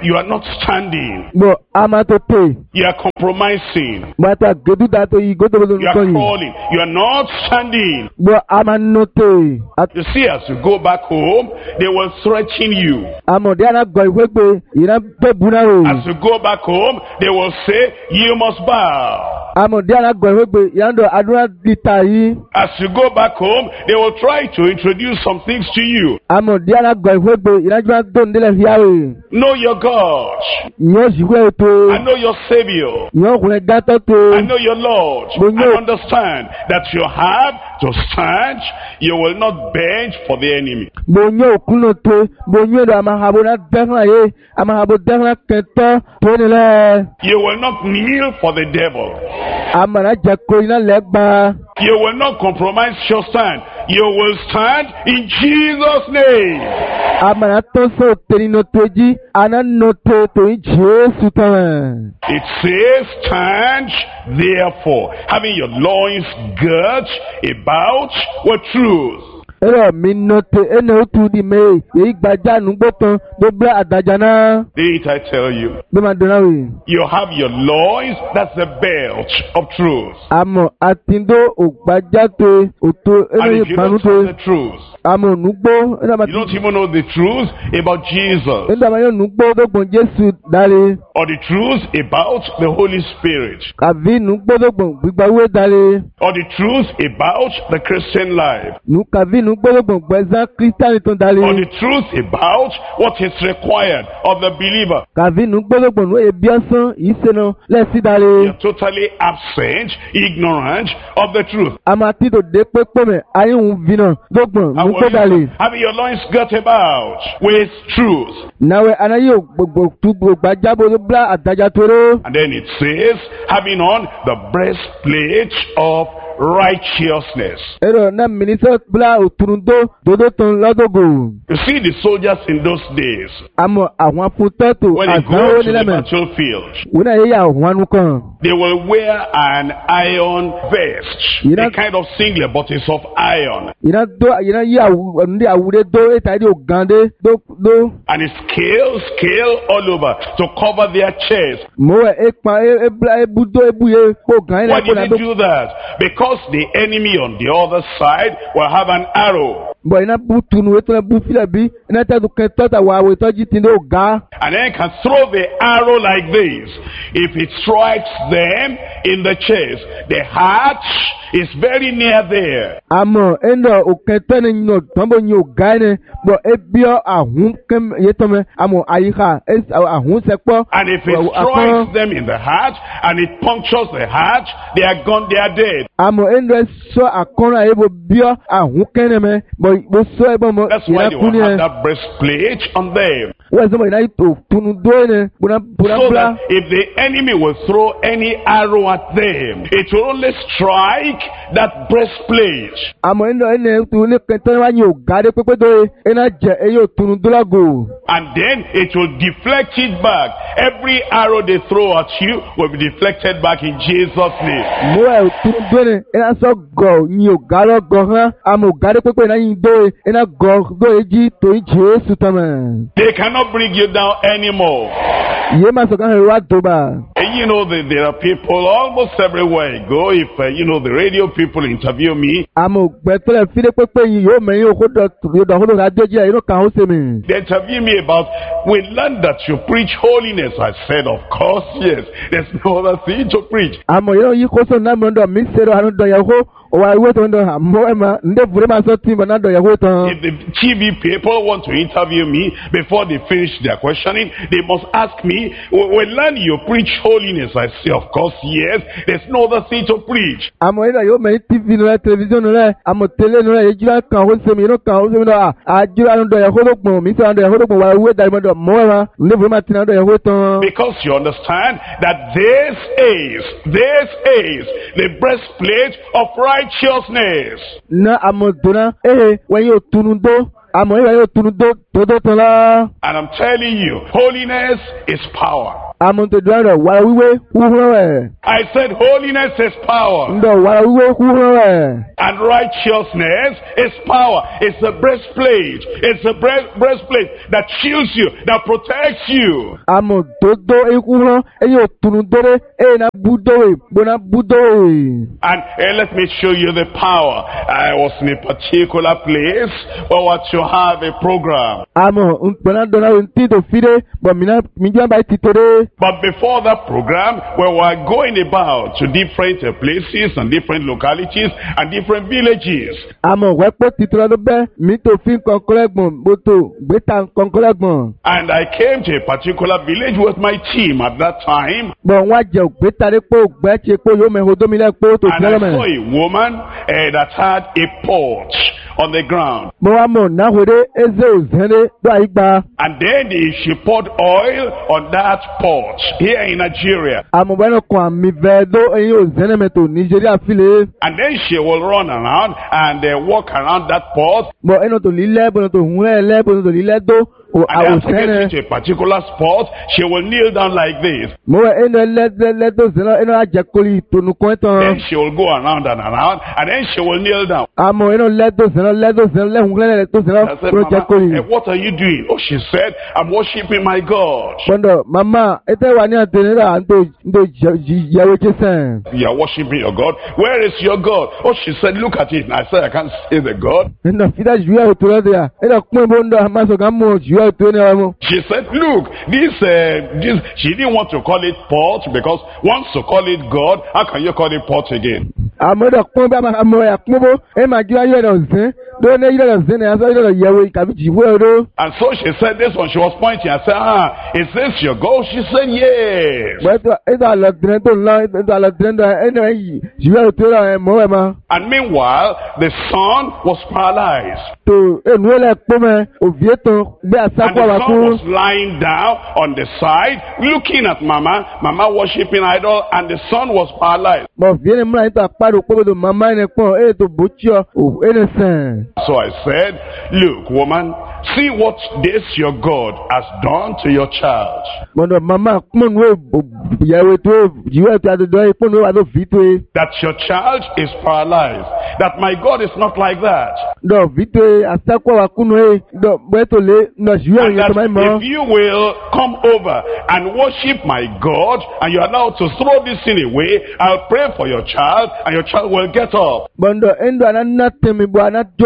S1: you are not standing.
S2: Bo ama to te.
S1: You are compromising.
S2: Bata gedu da to yi godo bodo
S1: You are
S2: nko yi.
S1: falling. You are not standing.
S2: Bo ama no te.
S1: You see, as you go back home, they will threaten you.
S2: Amo de ana go iwe pe ina pe buna o.
S1: As you go back home, they will say, you must bow.
S2: Amo de ana go iwe pe ina do adura dita yi.
S1: As you go back home, they will try to introduce some things to you.
S2: Amo de ana go iwe pe ina juma do ndele hiawe.
S1: Know your God.
S2: Nyo jiwe to.
S1: I know your Savior.
S2: Nyo kule gato to.
S1: I know your Lord. I understand that you have to stand. You will not bend for the enemy.
S2: Bonyo kuno to. Bonyo do amahabo na defna ye. Amahabo defna kento. Tonele.
S1: You will not kneel for the devil.
S2: Amana jako ina legba.
S1: You will not compromise your stand. You will stand in Jesus' name.
S2: Amana toso terino toji. Ana noto to in Jesus tame.
S1: It says, stand therefore, having your loins girt about with truth.
S2: Ero mi note ene otu di me ye gbaja nu gbotan do bla adaja na.
S1: Didn't I tell you?
S2: Be ma dona we.
S1: You have your loins, that's the belt of truth.
S2: Amo atindo ogbaja to oto
S1: And
S2: ene
S1: if you
S2: panu
S1: don't know
S2: to.
S1: the truth,
S2: Amo nugbo ene ma
S1: you don't even know the truth about Jesus,
S2: ene ma yo nugbo do gbon Jesu dale.
S1: or the truth about the Holy Spirit,
S2: Kavi nugbo do gbon gbigba we dale.
S1: or the truth about the Christian life,
S2: Nu kavi nugbo do gbon gbeza Christian ton
S1: or
S2: dale.
S1: the truth about what is required of the believer.
S2: Kavi nugbo do gbon no ebiosan iseno le si dale.
S1: You're totally absent, ignorant of the truth.
S2: Ama ti do de pepe me ayi un vina do gbon
S1: And
S2: nugbo dale.
S1: having your loins girt about with truth.
S2: Nawe anayi gbogbo tu gbogbo jabo do bla adaja toro.
S1: And then it says, having on the breastplate of righteousness.
S2: Ero na minister bla oturundo dodo ton lodogo.
S1: You see the soldiers in those days,
S2: Amo àwọn afunto to
S1: when they go
S2: azawo
S1: to the
S2: nileme.
S1: battlefield,
S2: Wona ye ya wanu kan.
S1: they will wear an iron vest,
S2: You know-
S1: a kind of singlet, but it's of iron.
S2: Ina do ina yi awu ndi awure do eta di ogande do do.
S1: And it's scale, scale all over to cover their chest.
S2: Mo e pa e bla e budo e buye ko gan
S1: Why
S2: ina ko
S1: did
S2: na
S1: they
S2: do.
S1: do that? Because the enemy on the other side will have an arrow.
S2: Bo ina bu tunu e to na bu fila bi ina ta do kan tota wa we to ji tin do ga.
S1: And then can throw the arrow like this. If it strikes them in the chest, the heart is very near there.
S2: Amo endo o kan to ni no tombo ni o ga ne bo e bio ahun kem ye to me amo ayiha es ahun se po.
S1: And if it strikes them in the heart and it punctures the heart, they are gone, they are dead.
S2: Amo endo so akona e bo bio ahun ken me bo bo so e bo mo
S1: That's why
S2: ina
S1: they will
S2: kuni
S1: have
S2: e.
S1: that breastplate on them.
S2: Wa so mo ina to tunu do ne buna buna
S1: So
S2: bla.
S1: that if the enemy will throw any arrow at them, it will only strike that breastplate.
S2: Amo endo ene tu ne kan to wa ni o ga de pepe do e ina je e yo tunu do lago.
S1: And then it will deflect it back. Every arrow they throw at you will be deflected back in Jesus' name.
S2: Mo e tunu do ne ina so go ni o ga lo go han amo ga de pepe na yin do e ina go do e ji to i Jesu tama.
S1: They cannot bring you down anymore.
S2: Ye ma so kan wa do ba.
S1: And you know that there are people almost everywhere I go. If uh, you know the radio people interview me,
S2: Amo gbe to le fi de pepe yin yo me yin o ko do yo do ho do radio ji e ino kan o se mi.
S1: they interview me about, we learned that you preach holiness. I said, of course, yes. There's no other thing to preach.
S2: Amo yo yi ko so na mo ndo mi se do anu do ya ho o wa we to ndo amo e ma nde vure ma so ti mo na do ya ho tan.
S1: If the T V people want to interview me, before they finish their questioning, they must ask me, we, we learn you preach holiness. I say, of course, yes. There's no other thing to preach.
S2: Amo ida yo me T V no le television no le amo tele no le e jira kan ho se mi no kan ho se mi no a a jira anu do ya ho do gbon mi se anu do ya ho do gbon wa we da mo do mo e ma nde vure ma ti na do ya ho tan.
S1: Because you understand that this is, this is the breastplate of righteousness.
S2: Na amo dona eh when yo tunu do amo e yo tunu do to do tan la.
S1: And I'm telling you, holiness is power.
S2: Àmọ́ tó dúró rẹ̀ wàrà wíwé kúrò rẹ̀.
S1: I said holiness is power.
S2: Ǹdọ̀ wàrà wíwé kúrò rẹ̀.
S1: And righteousness is power. It's a breastplate. It's a breast, breastplate that shields you, that protects you.
S2: Àmọ́ tó dó ikú rán ẹ̀yìn òtún dóré ẹ̀yìn náà búdó gbóná búdó.
S1: And uh, let me show you the power. I was in a particular place where what to have a program.
S2: Àmọ́ nkpẹ́nà dọ́nà ntí tó fi dé bọ̀ mìíràn mìíràn bá ti tó dé.
S1: But before that program, we were going about to different uh, places and different localities and different villages.
S2: Àmọ́ wẹ́pọ̀ titun ló bẹ́ mi tó fi kọ̀ǹkọ́lẹ́gbọ̀n bótó gbẹ́ta kọ̀ǹkọ́lẹ́gbọ̀n.
S1: And I came to a particular village with my team at that time.
S2: Bọ̀ wọ́n á jẹ ògbéta dé pé ògbẹ́ ṣe pé yóò mẹ́hó dómìnà pé ó tó
S1: And I
S2: fẹ́rẹ́
S1: saw
S2: mẹ́.
S1: a woman uh, that had a pot on the ground.
S2: Mo wá mọ̀ náhùré eze òzẹ́rẹ́ ló àyígbá.
S1: And then uh, she poured oil on that pot here in Nigeria.
S2: Àmọ́ bẹ́ẹ̀ náà kàn àmì bẹ́ẹ̀ dó ẹyin òzẹ́rẹ́ mẹ́tò Nàìjíríà fìlẹ̀.
S1: And then she will run around and uh, walk around that pot.
S2: Bọ̀ ẹnu tó lílẹ̀ bọ̀nà tó hùwẹ́ lẹ́ bọ̀nà tó lílẹ̀ dó
S1: And after
S2: àwòsẹ́rẹ́.
S1: getting to a particular spot, she will kneel down like this.
S2: Mo wẹ̀ ẹnu ẹlẹ́dẹ́lẹ́dọ́ zẹ́nà ẹnu àjẹkọ́lì tónúkọ́ tán.
S1: Then she will go around and around, and then she will kneel down.
S2: Àmọ́ ẹnu lẹ́dọ́ zẹ́nà lẹ́dọ́ zẹ́nà lẹ́hùn lẹ́dọ́ zẹ́nà
S1: I said,
S2: ẹnu
S1: Mama,
S2: àjẹkọ́lì.
S1: eh, what are you doing? Oh, she said, I'm worshiping my God.
S2: Bọ̀ndọ̀ màmá ẹtẹ́ wà ní àtẹnudà ntò ntò yẹwò jẹ́sẹ̀.
S1: You are worshiping your God. Where is your God? Oh, she said, look at it. And I said, I can't see the God.
S2: Ẹnna fida juya òtò lọ́dọ̀ yà ẹnna kún ẹ̀bùn ndọ̀ àmàsọ̀gá mọ̀ juya òtò ní ọ̀rọ̀ mu.
S1: She said, look, this, uh, this, she didn't want to call it pot because once to call it God, how can you call it pot again?
S2: Àmọ́ ẹ̀dọ̀ kún bí àmọ́ ẹ̀ kún bó ẹ̀ máa jí wáyé ẹ̀dọ̀ zẹ́ lórí ní ẹ̀dọ̀ zẹ́ ní asọ́ ẹ̀dọ̀ yẹwò ìkàbí jìwé ọdọ́.
S1: And so she said this one, she was pointing. I said, ah, is this your God? She said, yes.
S2: Bọ̀ ẹ̀dọ̀ àlọ́dúnrẹ́ tó ńlá ẹ̀dọ̀ àlọ́dúnrẹ́ tó ẹ̀dọ̀ ẹ̀yì juya òtò rẹ̀ mọ́ ẹ̀ ma.
S1: And meanwhile, the son was paralyzed.
S2: Tó ẹnu ẹ̀lẹ̀ kpọ́ mẹ́ òfìyé tán gbé
S1: And
S2: àsápọ̀
S1: the
S2: wà
S1: son
S2: kún.
S1: was lying down on the side, looking at Mama, Mama worshiping idol, and the son was paralyzed.
S2: Bọ̀ òfìyé ni múra yín tó àpárò kpọ́ bó màmá ẹni pọ̀ ẹ̀ tó bó tíọ̀ ò ẹni sẹ̀.
S1: So I said, look, woman, see what this your God has done to your child.
S2: Bọ̀dọ̀ màmá kpọ́n wo yẹwò tó juya òtò àdọ̀dọ̀ yìí kpọ́n wo àdó fi tó yìí.
S1: That your child is paralyzed. That my God is not like that.
S2: Dọ̀ fi tó yìí àsápọ̀ wà kúnnú yìí dọ̀ bẹ́ẹ̀ tó lé dọ̀ juya
S1: And
S2: òyìn tó máa
S1: that
S2: mọ̀.
S1: if you will come over and worship my God, and you're allowed to throw this thing away, I'll pray for your child, and your child will get up.
S2: Bọ̀dọ̀ ẹ̀ńdọ̀ àná ná tẹ̀mí bọ̀ àná tó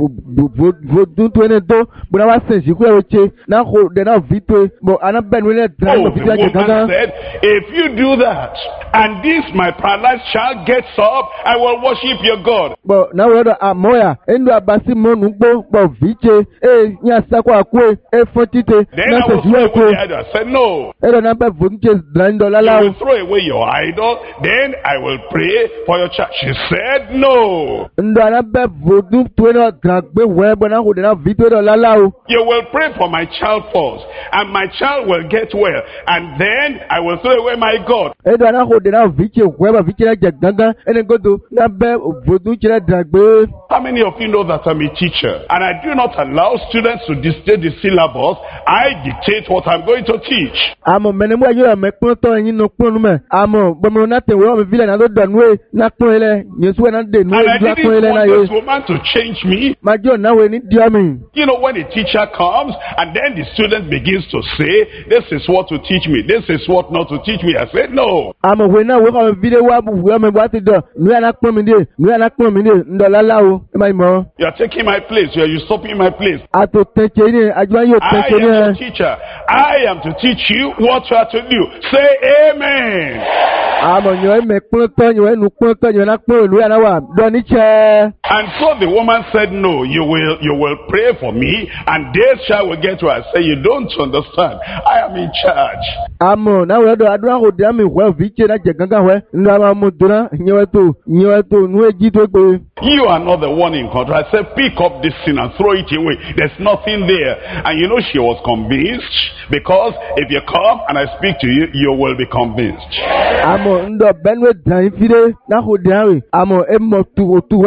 S2: vodun tó ẹni tó bọ̀ náà wá sẹ̀ ṣìkú ẹ̀rọ ṣe náà kò dẹ̀ náà fi tó yìí bọ̀ àná bẹ́ẹ̀ ni wọ́n lẹ̀ tẹ̀lé
S1: Oh,
S2: lọ fi
S1: the
S2: tó ẹ̀jẹ̀
S1: woman
S2: gángan.
S1: said, if you do that, and this my paralyzed child gets up, I will worship your God.
S2: Bọ̀ náà wọ́n dọ̀ àmọ́yà ẹ̀ńdọ̀ àbásí mọ́nu gbó bọ̀ fi ṣe ẹ̀ ní àsákò àkó ẹ̀ fọ́n títẹ̀
S1: Then
S2: náà
S1: I
S2: sẹ̀
S1: will
S2: juya
S1: throw
S2: ẹ̀kọ́.
S1: away the idol. I said, no.
S2: Ẹ̀rọ náà bẹ́ẹ̀ fòun ṣe dìrẹ́ńdọ̀
S1: You
S2: lálá o.
S1: will throw away your idol, then I will pray for your child. She said, no.
S2: Ńdọ̀ àná bẹ́ẹ̀ fòun tó ẹ̀rọ gàgbé wẹ́ bọ̀ náà kò dẹ̀ náà fi tó ẹ̀rọ lálá o.
S1: You will pray for my child first, and my child will get well, and then I will throw away my God.
S2: Ẹ̀dọ̀ àná kò dẹ̀ náà fi ṣe wẹ́ bọ̀ fi ṣe ẹ̀jẹ̀ gángan ẹni gbọ́dọ̀ náà bẹ́ẹ̀ fòun ṣe dìrẹ́gbé.
S1: How many of you know that I'm a teacher, and I do not allow students to dictate the syllabus? I dictate what I'm going to teach.
S2: Àmọ́ mẹ́ni mú ayé ọ̀mẹ́ kpọ́n tọ́ ẹ̀yin nù kpọ́n mẹ́. Àmọ́ gbọmọ náà tẹ̀ wọ́n mi fi lẹ̀ náà tó dọ̀ nù ẹ̀ náà kpọ́n yẹn lẹ̀ yẹsu ẹ̀ náà dé nù
S1: And
S2: ẹ̀
S1: I
S2: náà kpọ́n
S1: didn't
S2: yẹn lẹ̀ náà
S1: want
S2: yẹ.
S1: this woman to change me.
S2: Máa jẹ́ ọ̀nà wo ni diọ́ mi.
S1: You know, when a teacher comes, and then the student begins to say, this is what to teach me, this is what not to teach me, I said, no.
S2: Àmọ́ wẹ̀ náà wọ́n kọ́ mi fi dé wá wọ́n mi wá ti dọ̀ nù ẹ̀ náà kpọ́n mi dé nù ẹ̀ náà kpọ́n mi dé ńdọ̀ lálá o ẹ̀ máa mọ̀.
S1: You are taking my place, you are usurping my place.
S2: Àtò tẹ̀kẹ́ ní àjùmọ̀ yóò
S1: I
S2: tẹ̀kẹ́ ní
S1: am
S2: ẹ̀.
S1: your teacher. I am to teach you what you are to do. Say amen.
S2: Àmọ́ yọ̀ ẹ̀ mẹ́ kpọ́n tọ́ yọ̀ ẹ̀ nù kpọ́n tọ́ yọ̀ ẹ̀ náà kpọ́n ìlú ẹ̀ náà wà dọ̀ ní kyẹ́.
S1: And so the woman said, no, you will, you will pray for me, and this child will get to her. I say, you don't understand. I am in charge.
S2: Àmọ́ náà wọ́n dọ̀ adúlá kò dé àmì ìwẹ́ òfin ṣe náà jẹ̀ gángan wẹ́ ńlọ àwọn ọmọ dùnà ìyẹn tó ìyẹn tó nù èjì tó gbé.
S1: You are not the one in control. I said, pick up this sin and throw it away. There's nothing there. And you know, she was convinced, because if you come and I speak to you, you will be convinced.
S2: Àmọ́ ńdọ̀ bẹ́ẹ̀ni dàn yín fi dé náà kò dé àmì àmọ́ ẹ̀ mọ̀ tu òtu wẹ́ sọ ẹ̀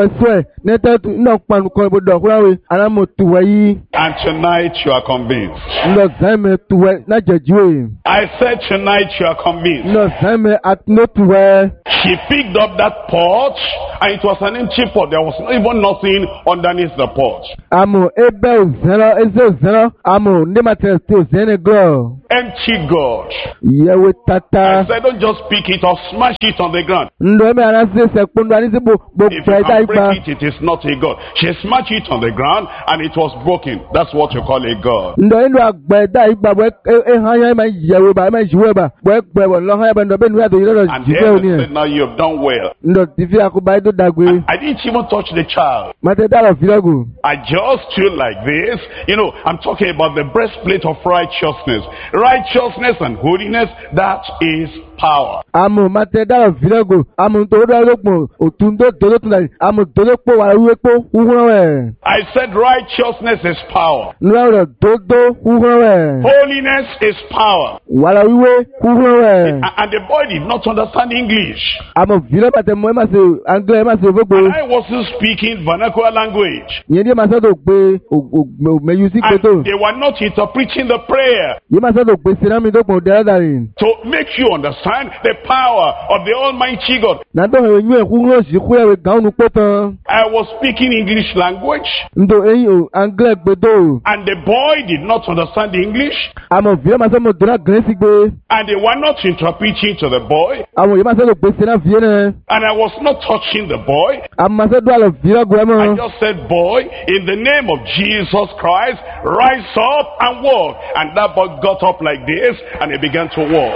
S2: nete ndo panu ko bodo kurawe anamo tuwe yi.
S1: And tonight you are convinced.
S2: Ndo zame tuwe na jejiwe.
S1: I said tonight you are convinced.
S2: Ndo zame atno tuwe.
S1: She picked up that pot and it was an empty pot. There was even nothing underneath the pot.
S2: Amo ebe ozero eze ozero amo ndema tete ozene go.
S1: Empty God.
S2: Yewe
S1: I
S2: tata.
S1: said don't just pick it or smash it on the ground.
S2: Ndo eme anase se kundo anise bo bo
S1: If you
S2: peda
S1: can
S2: iba.
S1: break it, it is not a God. She smashed it on the ground and it was broken. That's what you call a God.
S2: Ndo endo agbeda iba bo e hanya ma yewe ba ma jiwe ba bo egbe bo lo hanya ba ndo be nu ato yiro
S1: And
S2: jiwe
S1: then
S2: oni
S1: they
S2: e.
S1: said, now you've done well.
S2: Ndo tifi akuba ido dagwe.
S1: I didn't even touch the child.
S2: Mate dalo filagu.
S1: I just stood like this. You know, I'm talking about the breastplate of righteousness. Righteousness and holiness, that is power.
S2: Amo mate dalo filagu. Amo to do lokmo otundo dodo tunai. Amo dodo po wa wepo uhuwe.
S1: I said righteousness is power.
S2: Nwa dodo uhuwe.
S1: Holiness is power.
S2: Wala wiwe uhuwe.
S1: A- And the boy did not understand English.
S2: Amo vile mate mo ma se angle ma se vogbo.
S1: And I wasn't speaking vernacular language.
S2: Yen di ma so do pe o me yusi
S1: And
S2: peto.
S1: they were not interpreting the prayer
S2: Yen ma so do pe sinami do po dadarin.
S1: to make you understand the power of the Almighty God.
S2: Na do he yu e kuno si ku e gan nu petan.
S1: I was speaking English language
S2: Ndo eyin o angle gbedo.
S1: and the boy did not understand English
S2: Amo vile ma so mo dora gresi gbe.
S1: and they were not interpreting to the boy
S2: Amo yen ma so do pe sina vie ne.
S1: and I was not touching the boy.
S2: Amo ma so do alo vile gwe
S1: I
S2: mo.
S1: just said, boy, in the name of Jesus Christ, rise up and walk. And that boy got up like this and he began to walk.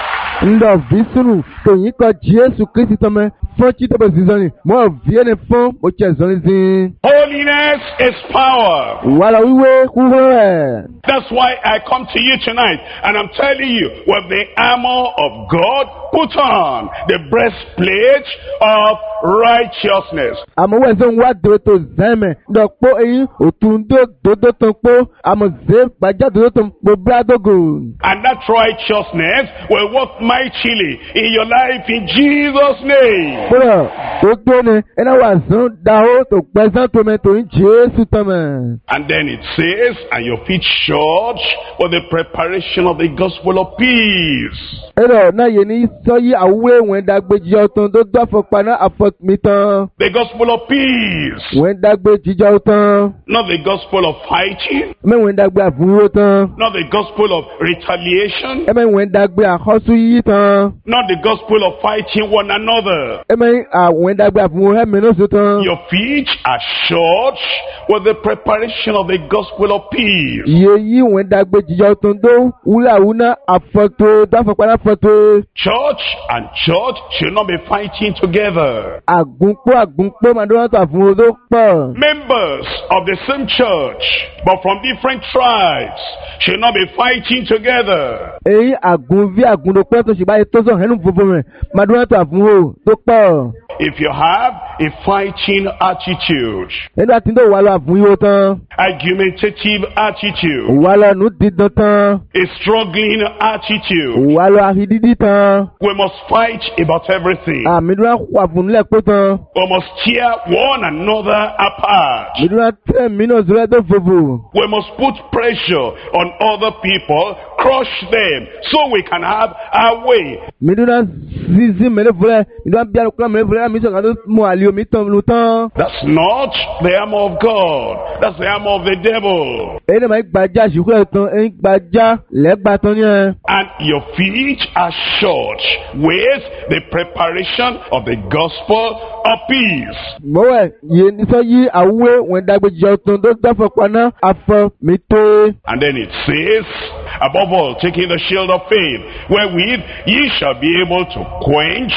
S2: Ndo visunu to yin ko Jesu Kristi to me fon chi to be zizoni. Mo vie ne fon mo che zoni zin.
S1: Holiness is power.
S2: Wala wiwe kuhuwe.
S1: That's why I come to you tonight and I'm telling you, with the armor of God, put on the breastplate of righteousness.
S2: Amo we zon wa do to zeme. Ndo po eyin otundo dodo ton po. Amo ze gbaja dodo ton po bradogo.
S1: And that righteousness will work mightily in your life in Jesus' name.
S2: Bro, dodo ne ena wa zon daho to gbesan to me to yin Jesu to me.
S1: And then it says, and your feet shod for the preparation of the gospel of peace.
S2: Ero na ye ni so yi awe wen dagbe jijo ton do do afopa na afot mi tan.
S1: The gospel of peace.
S2: Wen dagbe jijo tan.
S1: Not the gospel of fighting.
S2: Me wen dagbe afunwo tan.
S1: Not the gospel of retaliation.
S2: E me wen dagbe akhosu yi tan.
S1: Not the gospel of fighting one another.
S2: E me a wen dagbe afunwo he me no so tan.
S1: Your feet are shod with the preparation of the gospel of peace.
S2: Ye yi wen dagbe jijo ton do wula wuna afoto do afopa na afoto.
S1: Church and church should not be fighting together.
S2: Agunpo agunpo ma do to afunwo do po.
S1: Members of the same church, but from different tribes, should not be fighting together.
S2: Eyi agun vi agun do pe to se ba to so henu fofo me ma do to afunwo do po.
S1: If you have a fighting attitude,
S2: Enu ati do wa lo afunwo tan.
S1: argumentative attitude,
S2: Wa lo nu didan tan.
S1: a struggling attitude,
S2: Wa lo ahididi tan.
S1: we must fight about everything.
S2: Àmì dúró wà fún nílẹ̀ pé tán.
S1: We must tear one another apart.
S2: Mi dúró tẹ̀ mí náà sọ́rọ́ tó fòfò.
S1: We must put pressure on other people, crush them, so we can have our way.
S2: Mi dúró zizi mẹ́lẹ́ fúnlẹ̀. Mi dúró bí alukóra mẹ́lẹ́ fúnlẹ̀. Mi sọ̀rọ̀ tó mú àlè omi tán lu tán.
S1: That's not the armor of God. That's the armor of the devil.
S2: Èyí ni màá gbàjà ṣùkú ẹ̀ tán. Èyí gbàjà lẹ́gbàá tán yẹn.
S1: And your feet are shod with the preparation of the gospel of peace.
S2: Mọ̀wẹ̀ yé nisọ́ yí àwúwé wọ̀n dàgbèjì ọ̀tún tó dáfọ̀ paná afọ mi tó.
S1: And then it says, above all, taking the shield of faith, wherewith ye shall be able to quench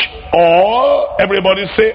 S1: all. Everybody say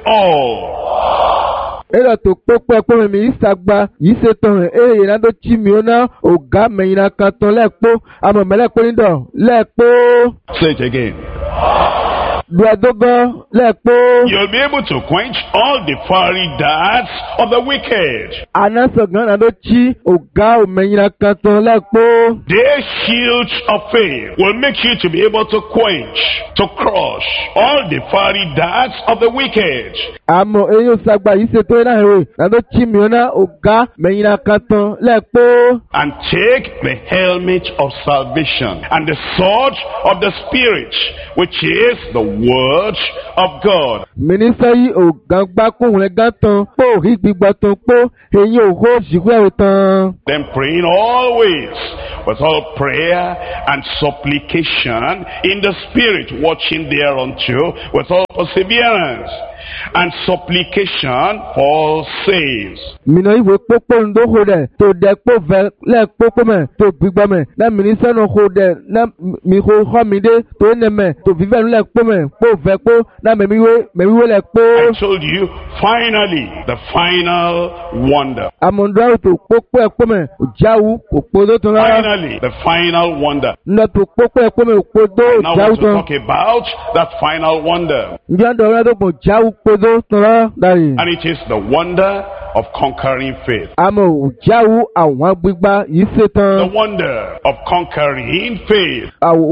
S1: all.
S2: Ero tó pópẹ́ pé mi ìsàgbà yìí ṣe tán ẹ̀ èyí náà tó tí mi ó ná ọ̀gá mẹ́yìn náà kan tán lẹ́ẹ̀pọ̀ àmọ̀ mẹ́lẹ́pọ̀ nídọ̀ lẹ́ẹ̀pọ̀.
S1: Say it again.
S2: Duadogo lẹ́ẹ̀pọ̀.
S1: You'll be able to quench all the fiery darts of the wicked.
S2: Anásọ̀gán náà ló chí ọ̀gá òmìnira kan tán lẹ́ẹ̀pọ̀.
S1: Their shields of faith will make you to be able to quench, to crush all the fiery darts of the wicked.
S2: Àmọ́ eyín òsàgbà yìí ṣètò iná ìwé náà ló chí mìíràn náà ọ̀gá òmìnira kan tán lẹ́ẹ̀pọ̀.
S1: And take the helmet of salvation and the sword of the Spirit, which is the word of God.
S2: Mínísítà yìí ọ̀gá gbákùn rẹ̀ gán tán pò rí gbígbọ́ tán pò eyín òhó ṣìgbẹ́ tán.
S1: Then praying always with all prayer and supplication in the Spirit, watching thereunto with all perseverance and supplication for saints.
S2: Mina ìwé pópó ń dóhó dẹ̀ tó dẹ̀ pò fẹ́ lẹ́ pópó mẹ́ tó gbígbọ́ mẹ́ náà mínísítà náà hó dẹ̀ náà mi hó họ́ mi dé tó ní mẹ́ tó fífẹ́ nílẹ̀ pó mẹ́ pò fẹ́ pó náà mẹ́míwé mẹ́míwé lẹ̀ pó.
S1: I told you, finally, the final wonder.
S2: Àmọ̀ndúrà tó pópó ẹ̀ pó mẹ́ òjáwú kò pó tó tán rárá.
S1: Finally, the final wonder.
S2: Ńlọ tó pópó ẹ̀ pó mẹ́ òpó tó
S1: I now
S2: òjáwú
S1: want to
S2: tán.
S1: talk about that final wonder.
S2: Ǹjẹ́ àdó ọ̀rẹ́ tó pọ̀ jáwú pó tó tán rárá dàrí.
S1: And it is the wonder of conquering faith.
S2: Àmọ̀ òjáwú àwọn gbígbá yìí ṣe tán.
S1: The wonder of conquering faith.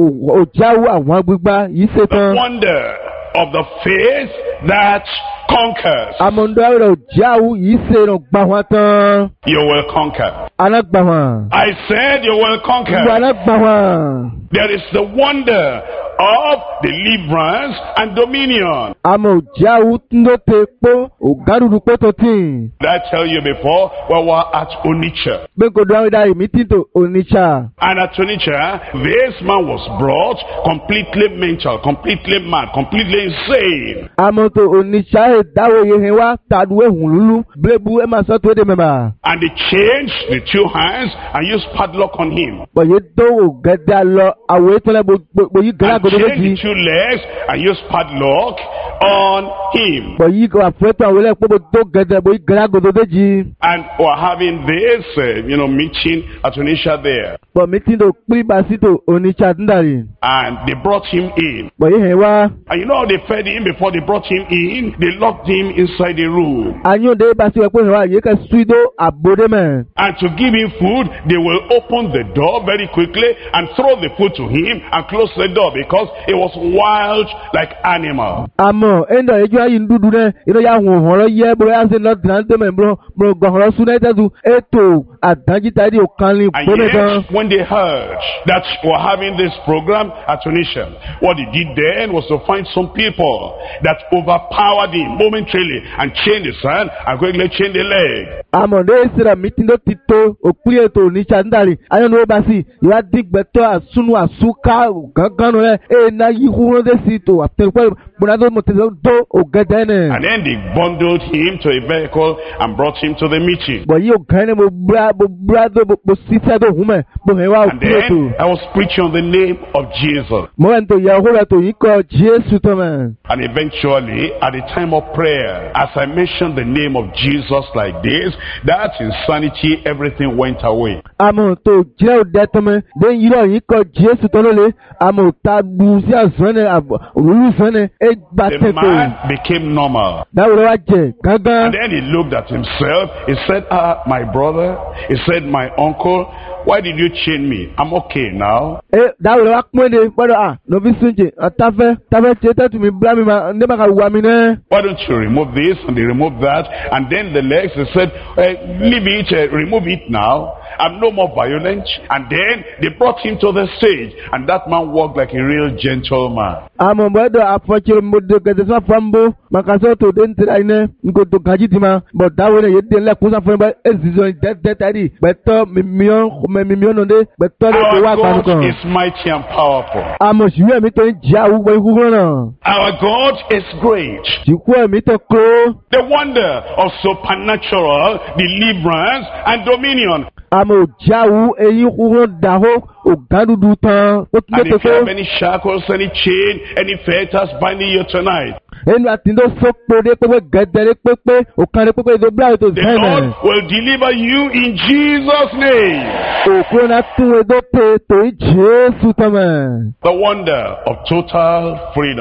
S2: Òjáwú àwọn gbígbá yìí ṣe
S1: The
S2: tán.
S1: wonder of the faith that conquers.
S2: Àmọ̀ndúrà rẹ̀ òjáwú yìí ṣe ràn gbà wọn tán.
S1: You will conquer.
S2: Alágbà wọn.
S1: I said you will
S2: Ìwà
S1: conquer.
S2: alágbà wọn.
S1: There is the wonder of deliverance and dominion.
S2: Àmọ̀ òjáwú ló te pó ògádùdù pé tó tì.
S1: Did I tell you before? We were at Onitsha.
S2: Bí kò dúró dáa èmi tí tò Onitsha.
S1: And at Onitsha, this man was brought completely mental, completely mad, completely insane.
S2: Àmọ̀ tó Onitsha ẹ̀ dáwọ́ yẹn hẹ̀ wá tàdú ehùn lúlú bílébu ẹ̀ máa sọ tó dé mẹ́mà.
S1: And they changed the two hands and used padlock on him.
S2: Bọ̀yé tó ògẹ́dẹ́ lọ àwọ̀ ètò ẹ̀ bòyí gẹ́gẹ́
S1: And
S2: àgọ́dọ̀
S1: changed
S2: méjì.
S1: the two legs and used padlock on him.
S2: Bọ̀yí àfẹ́tọ̀ àwọn ẹlẹ́pọ̀ bò tó gẹ́dẹ́ bòyí gẹ́gẹ́ àgọ́dọ̀ méjì.
S1: And we're having this, uh, you know, meeting at Onitsha there.
S2: Bọ̀ mi tí tó pín ìbásí tó Onitsha ń dàrí.
S1: And they brought him in.
S2: Bọ̀yé hẹ̀ wá.
S1: And you know how they fed him before they brought him in? They locked him inside the room.
S2: Àyùndé ìbásí wẹ̀ pé hẹ̀ wá yìí kẹ́ suido àbòdé mẹ́.
S1: And to give him food, they will open the door very quickly and throw the food to him and close the door because it was wild like animal.
S2: Àmọ̀ ẹ̀ńdọ̀ ẹ̀jọ́ ayé ń dúdú náà inú yà hùn ọ̀rọ̀ yẹ bóyá ṣe lọ dìrán tó mẹ́ bro bro gọ̀ọ̀rọ̀ sún náà tẹ̀sù ètò àdájíta ẹ̀dí òkànlẹ̀
S1: And
S2: gbọ́dọ̀ tán.
S1: yet, when they heard that we're having this program at Tunisia, what they did then was to find some people that overpowered him momentarily and chained his hand and quickly chained the leg.
S2: Àmọ̀ ní ìsirà mítí ló ti tó òpin ètò Onitsha ń dàrí ayọ̀nù ó bá sí ìwádìí gbẹ̀tọ́ àsúnú àsúká gángan rẹ̀ ẹ̀ náà yí kúrò dé sí tó àtẹ̀wé gbọ̀nàdó mọ̀tẹ́sẹ̀ tó ògẹ́dẹ́ nẹ̀.
S1: And then they bundled him to a vehicle and brought him to the meeting.
S2: Bọ̀ yí ògá ẹni mo búra mo búra tó mo sísẹ́ tó hùn mẹ́ mo hẹ̀ wá
S1: And
S2: òpin ètò.
S1: then I was preaching on the name of Jesus.
S2: Mo wẹ̀ ń tó yẹ ọ̀hún rẹ̀ tó yí kọ́ Jésù tó mẹ́.
S1: And eventually, at the time of prayer, as I mentioned the name of Jesus like this, that insanity, everything went away.
S2: Àmọ̀ tó jẹ́ òde tó mẹ́ dé yírọ̀ yí kọ́ Jésù tó lólè àmọ̀ ta du sí àzọ́nẹ̀ òwúrú sọ́nẹ̀ ẹ̀ gbà
S1: The
S2: tẹ̀tẹ̀.
S1: man became normal.
S2: Dáwọ̀ rẹ̀ wá jẹ gángan.
S1: And then he looked at himself. He said, ah, my brother. He said, my uncle. Why did you chain me? I'm okay now.
S2: Ẹ dáwọ̀ rẹ̀ wá pọ́n de gbọ́dọ̀ à lọ́bí súnjẹ àtàfẹ́ tàfẹ́ tẹ tẹ́tù mi bíra mi ma ndé ma ka wà mí nẹ́.
S1: Why don't you remove this? And they removed that. And then the legs, they said, eh, leave it, uh, remove it now. I'm no more violent. And then they brought him to the stage. And that man walked like a real gentleman.
S2: Àmọ̀ bọ́dọ̀ àfọ̀kyerè mbọ̀dọ̀ gẹ̀dẹ̀ sọ fọ́nbó màkàsọ́ tó dé ntẹ̀lá yìí nẹ́ nkoto gàjí ti ma bọ̀ dáwọ̀ rẹ̀ yé dé lẹ́kùn sáfún bá ezizọ́ dẹ́dẹ́ tàdí gbẹ̀tọ́ mímíọ́ mímíọ́ nù dé gbẹ̀tọ́ dé kó wá
S1: Our
S2: gbàdúgbò.
S1: God is mighty and powerful.
S2: Àmọ̀ sùúrù ẹ̀mí tó ń jẹ́ àwùgbọ̀ ikú fún náà.
S1: Our God is great.
S2: Sìkú ẹ̀mí tó kó.
S1: The wonder of supernatural deliverance and dominion.
S2: Àmọ̀ òjáwú eyín kúrò dàhó ògádùdù tán ó tún
S1: And
S2: lé
S1: if you have
S2: tó.
S1: any shackles, any chain, any fetters binding you tonight,
S2: Ẹnu àtìndó sọ́kpọ̀ dé pépé gẹ̀dẹ̀ dé pépé òkàn dé pépé ìdó bíra ètò
S1: the
S2: zẹ́nẹ̀.
S1: Lord will deliver you in Jesus' name.
S2: Òkúrò náà tún èdò pé torí Jésù tán mẹ́.
S1: The wonder of total freedom.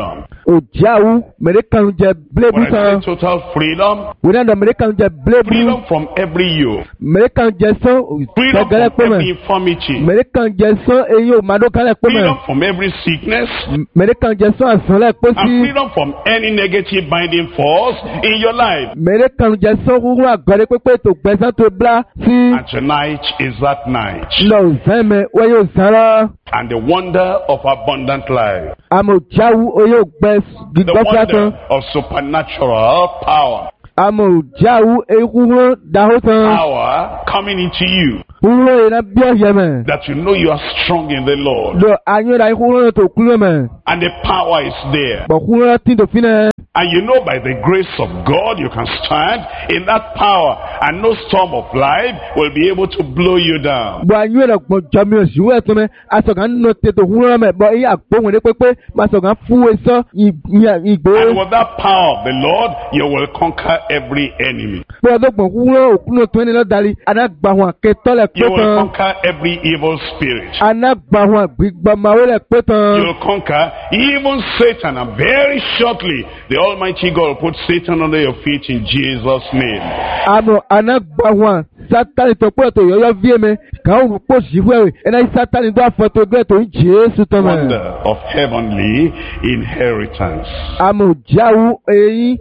S2: òjáwú mẹ̀rẹ́kanu jẹ blébu
S1: When I
S2: tán.
S1: say total freedom,
S2: wíńdà mẹ̀rẹ́kanu jẹ blébu.
S1: freedom from every yoke,
S2: mẹ̀rẹ́kanu jẹ sán
S1: freedom
S2: gbẹgẹrẹ
S1: from
S2: pé
S1: every
S2: mẹ.
S1: infirmity,
S2: mẹ̀rẹ́kanu jẹ sán eyín òmadókanlẹ̀ pé mẹ.
S1: freedom from every sickness,
S2: mẹ̀rẹ́kanu jẹ sán àsánlẹ̀ pé
S1: and
S2: sí.
S1: freedom from any negative binding force in your life.
S2: mẹ̀rẹ́kanu jẹ sán wúwú àgọ́dẹ pépé tó gbẹ̀sán tó blá sí.
S1: And tonight is that night.
S2: lọ zẹ́mẹ̀ wáyé òsánlá.
S1: And the wonder of abundant life.
S2: àmọ̀ òjáwú oyè ògbẹ́
S1: The
S2: gbígbọ́fà tán.
S1: wonder of supernatural power.
S2: àmọ̀ òjáwú ehúhó dàhó tán.
S1: Power coming into you.
S2: húhó yẹn náà bí ọ̀yẹ́ mẹ̀.
S1: That you know you are strong in the Lord.
S2: lọ àyẹ̀rọ ehúhó yẹn tó kúrò mẹ̀.
S1: And the power is there.
S2: bọ̀ húhó yẹn tí tó fi náà.
S1: And you know by the grace of God you can stand in that power. And no storm of life will be able to blow you down.
S2: bọ̀ àyẹ̀rọ gbọ̀n jọmi òṣìwò ẹ̀ tó mẹ́. asọ̀gán nínú tètò húhó yẹn mẹ́. bọ̀ eyín àgbóhùn ní pépé. masọ̀gán fún esọ́ ìgbé.
S1: And with that power of the Lord, you will conquer every enemy.
S2: bọ̀ ọ̀dọ́gbọ̀n húhó òkúnnù tó ní lọ́ dalí. anágbàhùn àkẹ́tọ́lẹ̀ pé
S1: You will
S2: tán.
S1: conquer every evil spirit.
S2: anágbàhùn àgbìgbàmáwélẹ̀ pé tán.
S1: You will conquer even Satan. And very shortly, the Almighty God will put Satan under your feet in Jesus' name.
S2: àmọ̀ anágbàhùn sátani tó pọ̀ tó yọ̀yọ́ fíèmé. kàn ó pọ̀ sí wẹ̀wẹ̀. ẹ̀nà sátani tó àfọ̀tò gbẹ̀ tó ń jésù tán mẹ́.
S1: Wonder of heavenly inheritance.
S2: àmọ̀ jáwú eyín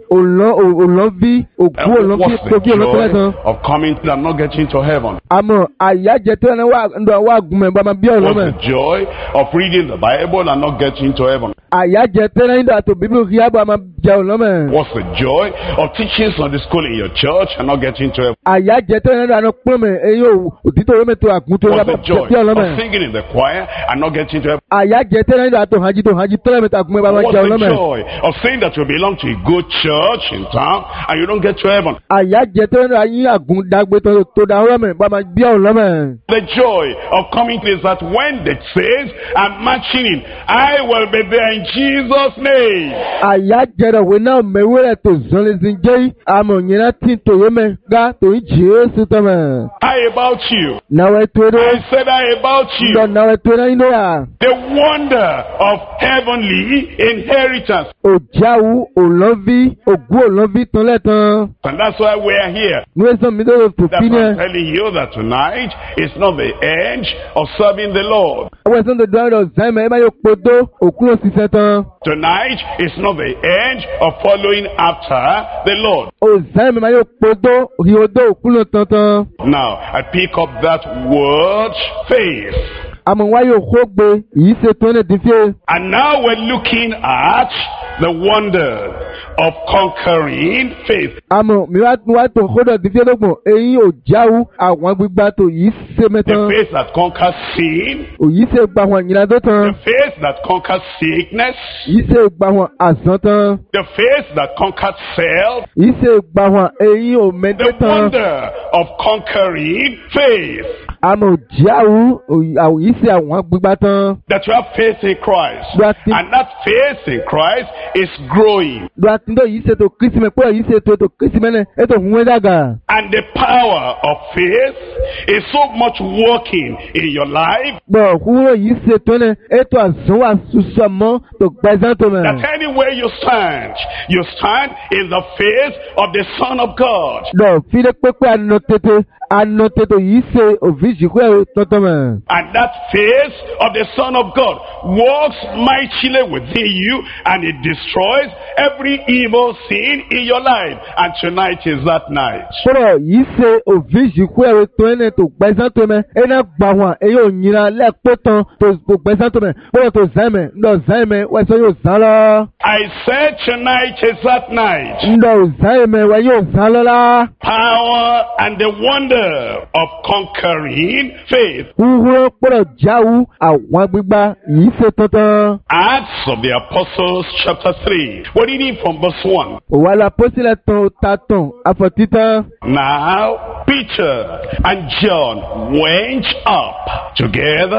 S2: òlọ́bí òkú
S1: And
S2: òlọ́bí
S1: what's the
S2: tóbi òlọ́tọ́lẹ̀ tán.
S1: joy of coming and not getting to heaven?
S2: àmọ̀ àyájẹ tó yẹn wà ń wà gùnmẹ̀ bàmà bí ọ̀lọ́mẹ̀.
S1: What's the joy of reading the Bible and not getting to heaven?
S2: àyájẹ tó yẹn dà tó bíbí òkè àbọ̀ àmà jẹ ọ̀lọ́mẹ̀.
S1: What's the joy of teaching Sunday school in your church and not getting to heaven?
S2: àyájẹ tó yẹn dà ní pọ́nmẹ̀ eyín òtítọ́ olómẹ̀ tó àgùn tó
S1: What's
S2: yẹn
S1: the joy
S2: bí
S1: of
S2: ọ̀lọ́mẹ̀.
S1: singing in the choir and not getting to heaven?
S2: àyájẹ tó yẹn dà tó hajj tó hajj tó yẹn tó àgùnmẹ̀ bàmà
S1: What's
S2: jẹ
S1: the
S2: ọ̀lọ́mẹ̀.
S1: joy of saying that you belong to a good church in town and you don't get to heaven?
S2: àyájẹ tó yẹn dà yín àgùn dàgbé tó dà ọ̀lọ́mẹ̀ bàmà bí ọ̀lọ́mẹ̀.
S1: The joy of coming is that when the saints are marching in, I will be there in Jesus' name.
S2: àyájẹ rẹ̀ wẹ̀ náà mẹ́wẹ́rẹ́ tó zọ́lẹ́sìn jẹ́ àmọ̀ yẹn tí tòyẹ́ mẹ́ gá tó ń jésù tán mẹ́.
S1: How about you?
S2: náwó tó dé.
S1: I said how about
S2: lọ
S1: you?
S2: náwó tó dé nínú yà.
S1: The wonder of heavenly inheritance.
S2: òjáwú òlọ́bí ògún òlọ́bí tán lẹ́tàn.
S1: And that's why we are here.
S2: wọ́n sọ mi lórí
S1: That's
S2: fòfin
S1: why
S2: yẹn.
S1: I'm telling you that tonight is not the end of serving the Lord.
S2: wọ́n sọ mi lórí ọ̀sán ẹ̀ máa yọ kpọ́dọ̀ òkú ló ṣiṣẹ́ tán.
S1: Tonight is not the end of following after the Lord.
S2: ọ̀sán ẹ̀ máa yọ kpọ́dọ̀ ìhòòdò òkú ló tán tán.
S1: Now, I pick up that word, faith.
S2: àmọ̀ wáyé òkú gbé yìí ṣe tó ní ìdífẹ́.
S1: And now we're looking at the wonder of conquering faith.
S2: àmọ̀ mi wá wá tó kódọ̀ ìdífẹ́ lọ́gbọ̀n eyín òjáwú àwọn gbígbà tó yìí ṣe
S1: The
S2: mẹ́tàn.
S1: faith that conquers sin,
S2: òyìí ṣe gbà wọn ìyìnlá tó tán.
S1: the faith that conquers sickness,
S2: yìí ṣe gbà wọn àsán tán.
S1: the faith that conquers self,
S2: yìí ṣe gbà wọn eyín
S1: the
S2: òmẹ́dẹ́ tán.
S1: wonder of conquering faith.
S2: àmọ̀ òjáwú òyìí ṣe àwọn gbígbà tán.
S1: That you have faith in Christ.
S2: That is-
S1: And that faith in Christ is growing.
S2: lọ́tìndó yìí ṣètò kìrìsìmẹ̀ pé yìí ṣètò ètò kìrìsìmẹ̀ náà ètò òhun dàgà.
S1: And the power of faith is so much working in your life
S2: bọ̀ kúrò yìí ṣètò náà ètò àzọ́wà sùsọ̀mọ́ tó gbẹ̀sán tó mẹ́.
S1: that anywhere you stand, you stand in the face of the Son of God.
S2: lọ fídé pépé àná tètè àná tètè yìí ṣe òfìsìkú ẹ̀ tọ́tọ́ mẹ́.
S1: And that face of the Son of God works mightily within you and it destroys every evil sin in your life. And tonight is that night.
S2: kúrò yìí ṣe òfìsìkú ẹ̀ tó ẹ̀ tó gbẹ̀sán tó mẹ́. ẹ̀ náà gbà wọn èyí ò nyina lẹ́ẹ̀kpọ̀ tán tó gbẹ̀sán tó mẹ́. kúrò tó zẹ́mẹ̀ ńdọ̀ zẹ́mẹ̀ wẹ́sẹ̀ yóò zán lọ.
S1: I said tonight is that night.
S2: ńdọ̀ zẹ́mẹ̀ wẹ́ yóò zán lọ la.
S1: Power and the wonder of conquering faith.
S2: Wúwúrọ́ kúrò jáwú àwọn gbígbà yìí ṣe tọ́tán.
S1: Acts of the Apostles chapter three. We're reading from verse one.
S2: Òwà la pósílẹ̀ tán ta tán àfọ̀títán.
S1: Now Peter and John went up together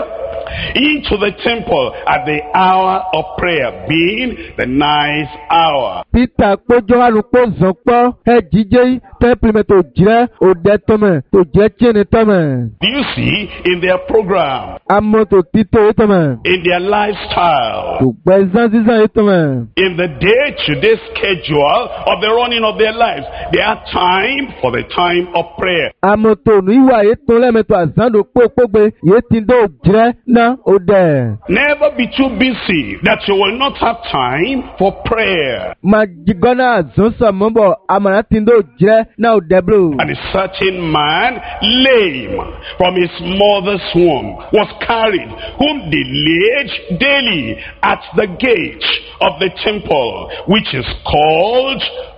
S1: into the temple at the hour of prayer, being the ninth hour.
S2: Peter kpɔ Johanu kpɔ zɔn kpɔ hedzidze temple me to dzre ode tɔme to dze tiɛne tɔme.
S1: Do you see in their program,
S2: Ame to tito ye tɔme.
S1: in their lifestyle,
S2: To gbɛzã zizã ye tɔme.
S1: in the day-to-day schedule of the running of their lives, they have time for the time of prayer.
S2: Ame to nu iwa ye tɔ lɛ me to azã do kpokpogbe ye ti do dzre na ode.
S1: Never be too busy that you will not have time for prayer.
S2: Ma dzigɔ na azɔ sɔ mɔ bɔ ame na ti do dzre na ode blo.
S1: And a certain man, lame from his mother's womb, was carried, whom they laid daily at the gate of the temple, which is called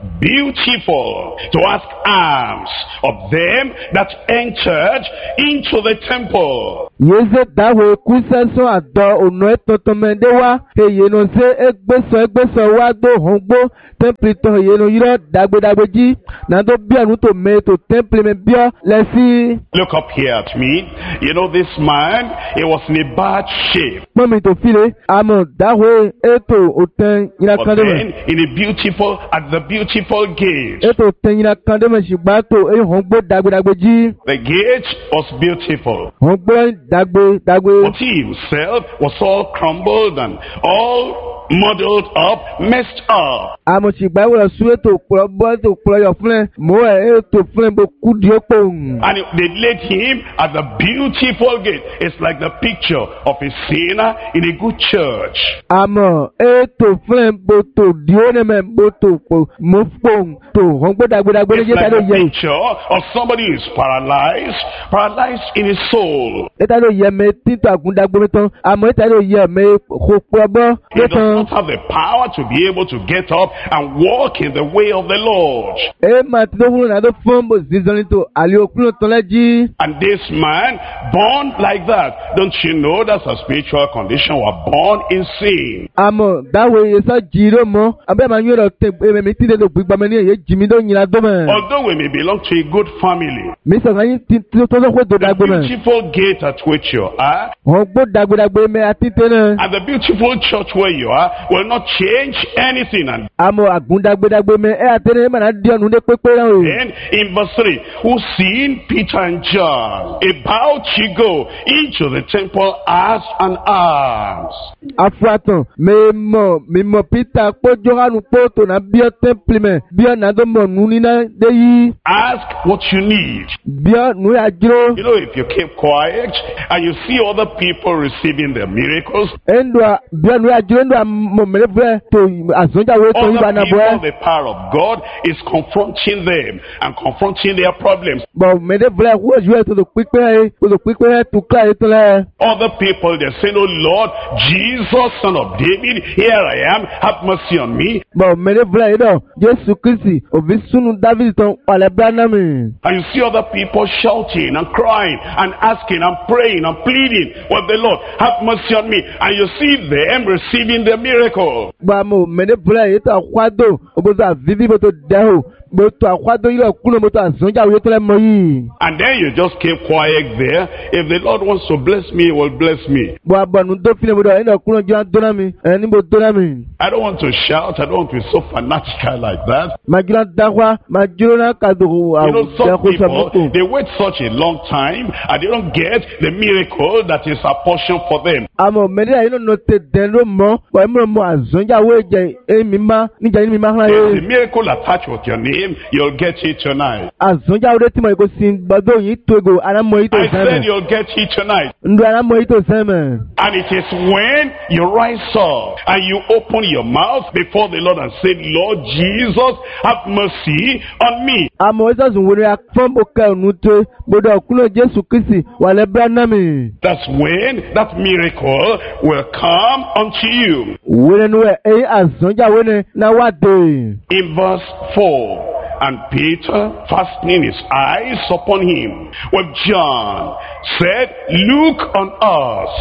S1: Beautiful, to ask alms of them that entered into the temple.
S2: Yeze dawe kusɛsɔ adɔ ono etɔtɔmɛ de wa eye no se egbesɔ egbesɔ wa do hɔngbɔ temple tɔ eye no yirɔ dagbedagbe dzi na do bia nu to me to temple me bia lɛ si.
S1: Look up here at me. You know this man, he was in a bad shape.
S2: Mɔmi to file ame dawe eto otɛn yina
S1: But
S2: kan de
S1: then,
S2: me
S1: in a beautiful, at the beautiful gate,
S2: eto otɛn yina kan de me sigba to eye hɔngbɔ dagbedagbe dzi
S1: the gate was beautiful.
S2: hɔngbɔ dagbe dagbe.
S1: But he himself was all crumbled and all muddled up, messed up.
S2: Ame sigba wòle su eto kplɔ bɔ eto kplɔ yɔ fúnɛ mɔ ɛ eto fúnɛ bo kudiwo kpɔn.
S1: And they laid him at the beautiful gate. It's like the picture of a sinner in a good church.
S2: Ame eto fúnɛ bo to diwo ne me bo to kpɔ mo kpɔn to hɔngbɔ dagbedagbe ne
S1: It's
S2: dze
S1: like
S2: ta do
S1: a
S2: yɛ.
S1: picture of somebody who is paralyzed, paralyzed in his soul.
S2: Eta do yɛ me tito agundagbe mi tɔn ame eta do yɛ me xɔ kplɔ bɔ
S1: He
S2: ne
S1: does
S2: tɔn.
S1: not have the power to be able to get up and walk in the way of the Lord.
S2: E ma ti do wúlò na do fún bo zizɔni to ali okun tɔn lɛ dzi.
S1: And this man, born like that, don't you know that's a spiritual condition? We're born in sin.
S2: Ame dawe yesa dzi do mɔ abe ma nyɔ dɔ te eme mi ti de do gbigbame ni ye dzi mi do nyina do me.
S1: Although we may belong to a good family,
S2: Mi sɔ ŋa yi ti ti tɔ do xɔ do
S1: the
S2: dagbe me.
S1: beautiful gate at which you are,
S2: Hɔngbɔ dagbedagbe me ati te ne.
S1: and the beautiful church where you are, will not change anything. And
S2: Ame agundagbedagbe me eya te ne ema na di ɔnu de kpekpe na o.
S1: then in verse three, who seen Peter and John about to go into the temple as an alms.
S2: Afuatɔn me mɔ mi mɔ Peter kpɔ Johanu kpɔ to na biɔ temple me biɔ na do mɔ nu ni na de yi
S1: Ask what you need.
S2: biɔ nu ya dzro.
S1: You know, if you keep quiet and you see other people receiving their miracles,
S2: Endua biɔ nu ya dzro endua mɔ mele fɛ to azɔnjawo to yi ba
S1: other
S2: na
S1: people,
S2: bɔ.
S1: the power of God is confronting them and confronting their problems.
S2: Bɔn mɛ de fɛ wo ju yɛ to do kpekpe ye to do kpekpe ye tu kla ye to lɛ.
S1: Other people, they're saying, oh Lord, Jesus, son of David, here I am, have mercy on me.
S2: Bɔn mɛ de fɛ yi dɔ Jesu Kristi ovi sunu David tɔn wale bla na mi.
S1: And you see other people shouting and crying and asking and praying and pleading with the Lord, have mercy on me. And you see them receiving their miracle.
S2: Bɔn mo mɛ de fɛ yi to akwado obozo avivi bo to dɛ o bo to akwado yi lɔ kuno bo to azɔnjawo ye to lɛ mɔ yi.
S1: And then you just keep quiet there. If the Lord wants to bless me, he will bless me.
S2: Bɔn abɔnu do fi ne bo dɔ ɛnna kuno jɔ dona mi ɛni bo dona mi.
S1: I don't want to shout. I don't want to be so fanatical like that.
S2: Ma jira dakwa ma jiro na ka do
S1: You know,
S2: awo
S1: some
S2: dɛko
S1: people,
S2: sɔmɔko.
S1: they wait such a long time and they don't get the miracle that is a portion for them.
S2: Àmọ́ mɛ de la yi no no te dɛn do mɔ bɔn emi mo azɔnjawo ye jɛ emi ma níjà yi mi ma hã
S1: There's
S2: ye.
S1: a miracle attached with your name. You'll get it tonight.
S2: Azɔnjawo de ti mɔ eko si gbɔdɔ yi to ego anamɔ yi to
S1: I
S2: sɛn
S1: said
S2: mɛ.
S1: you'll get it tonight.
S2: Ndu anamɔ yi to sɛn mɛ.
S1: And it is when you rise up and you open your mouth before the Lord and say, Lord Jesus, have mercy on me.
S2: Àmọ́ esasun wo ni a fɔn bo kɛ onu to gbɔdɔ kuno Jesu Kristi wale bla na mi.
S1: That's when that miracle will come unto you.
S2: Wele nu yɛ eyi azɔnjawo ne na wa de.
S1: In verse four, and Peter, fastening his eyes upon him with John, said, look on us.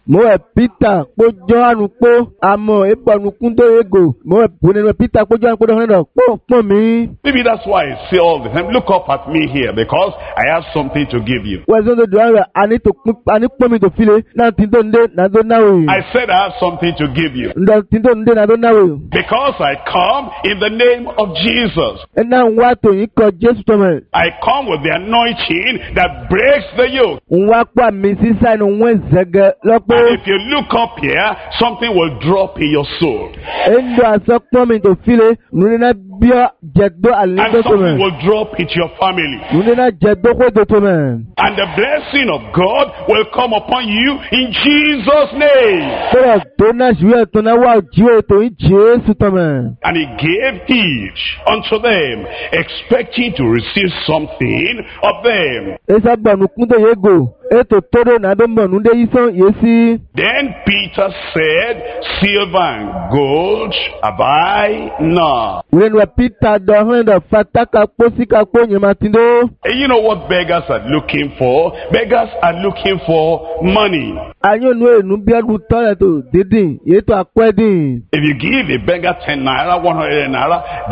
S2: Mo e Peter po Johanu po amo e ponu kundo ego. Mo e pone Peter po Johanu po do hendo po po mi.
S1: Maybe that's why I say all the time, look up at me here because I have something to give you.
S2: We zo do do ani to ani po mi to file na tindo nde na do na we.
S1: I said I have something to give you.
S2: Ndo tindo nde na do na we.
S1: Because I come in the name of Jesus.
S2: E na wa to yin ko Jesu to me.
S1: I come with the anointing that breaks the yoke.
S2: Nwa pa mi sisa no wen zege lopo.
S1: And if you look up here, something will drop in your soul.
S2: Endo aso po mi to file nuna bia jedo
S1: And
S2: alindo to
S1: something
S2: me.
S1: will drop into your family.
S2: Nuna jedo ko do to me.
S1: And the blessing of God will come upon you in Jesus' name.
S2: Pero dona juwe to na wa jiwe to yin Jesu to me.
S1: And he gave each unto them, expecting to receive something of them.
S2: Esa banu kundo yego. Eto todo na do mbonu nde yison yesi.
S1: Then Peter said, silver and gold have I none.
S2: When we Peter do hendo fataka posika po nyematindo.
S1: And you know what beggars are looking for? Beggars are looking for money.
S2: Anyo no enu bia du to to dedin. Yeto akwedin.
S1: If you give a beggar ten naira, one hundred naira,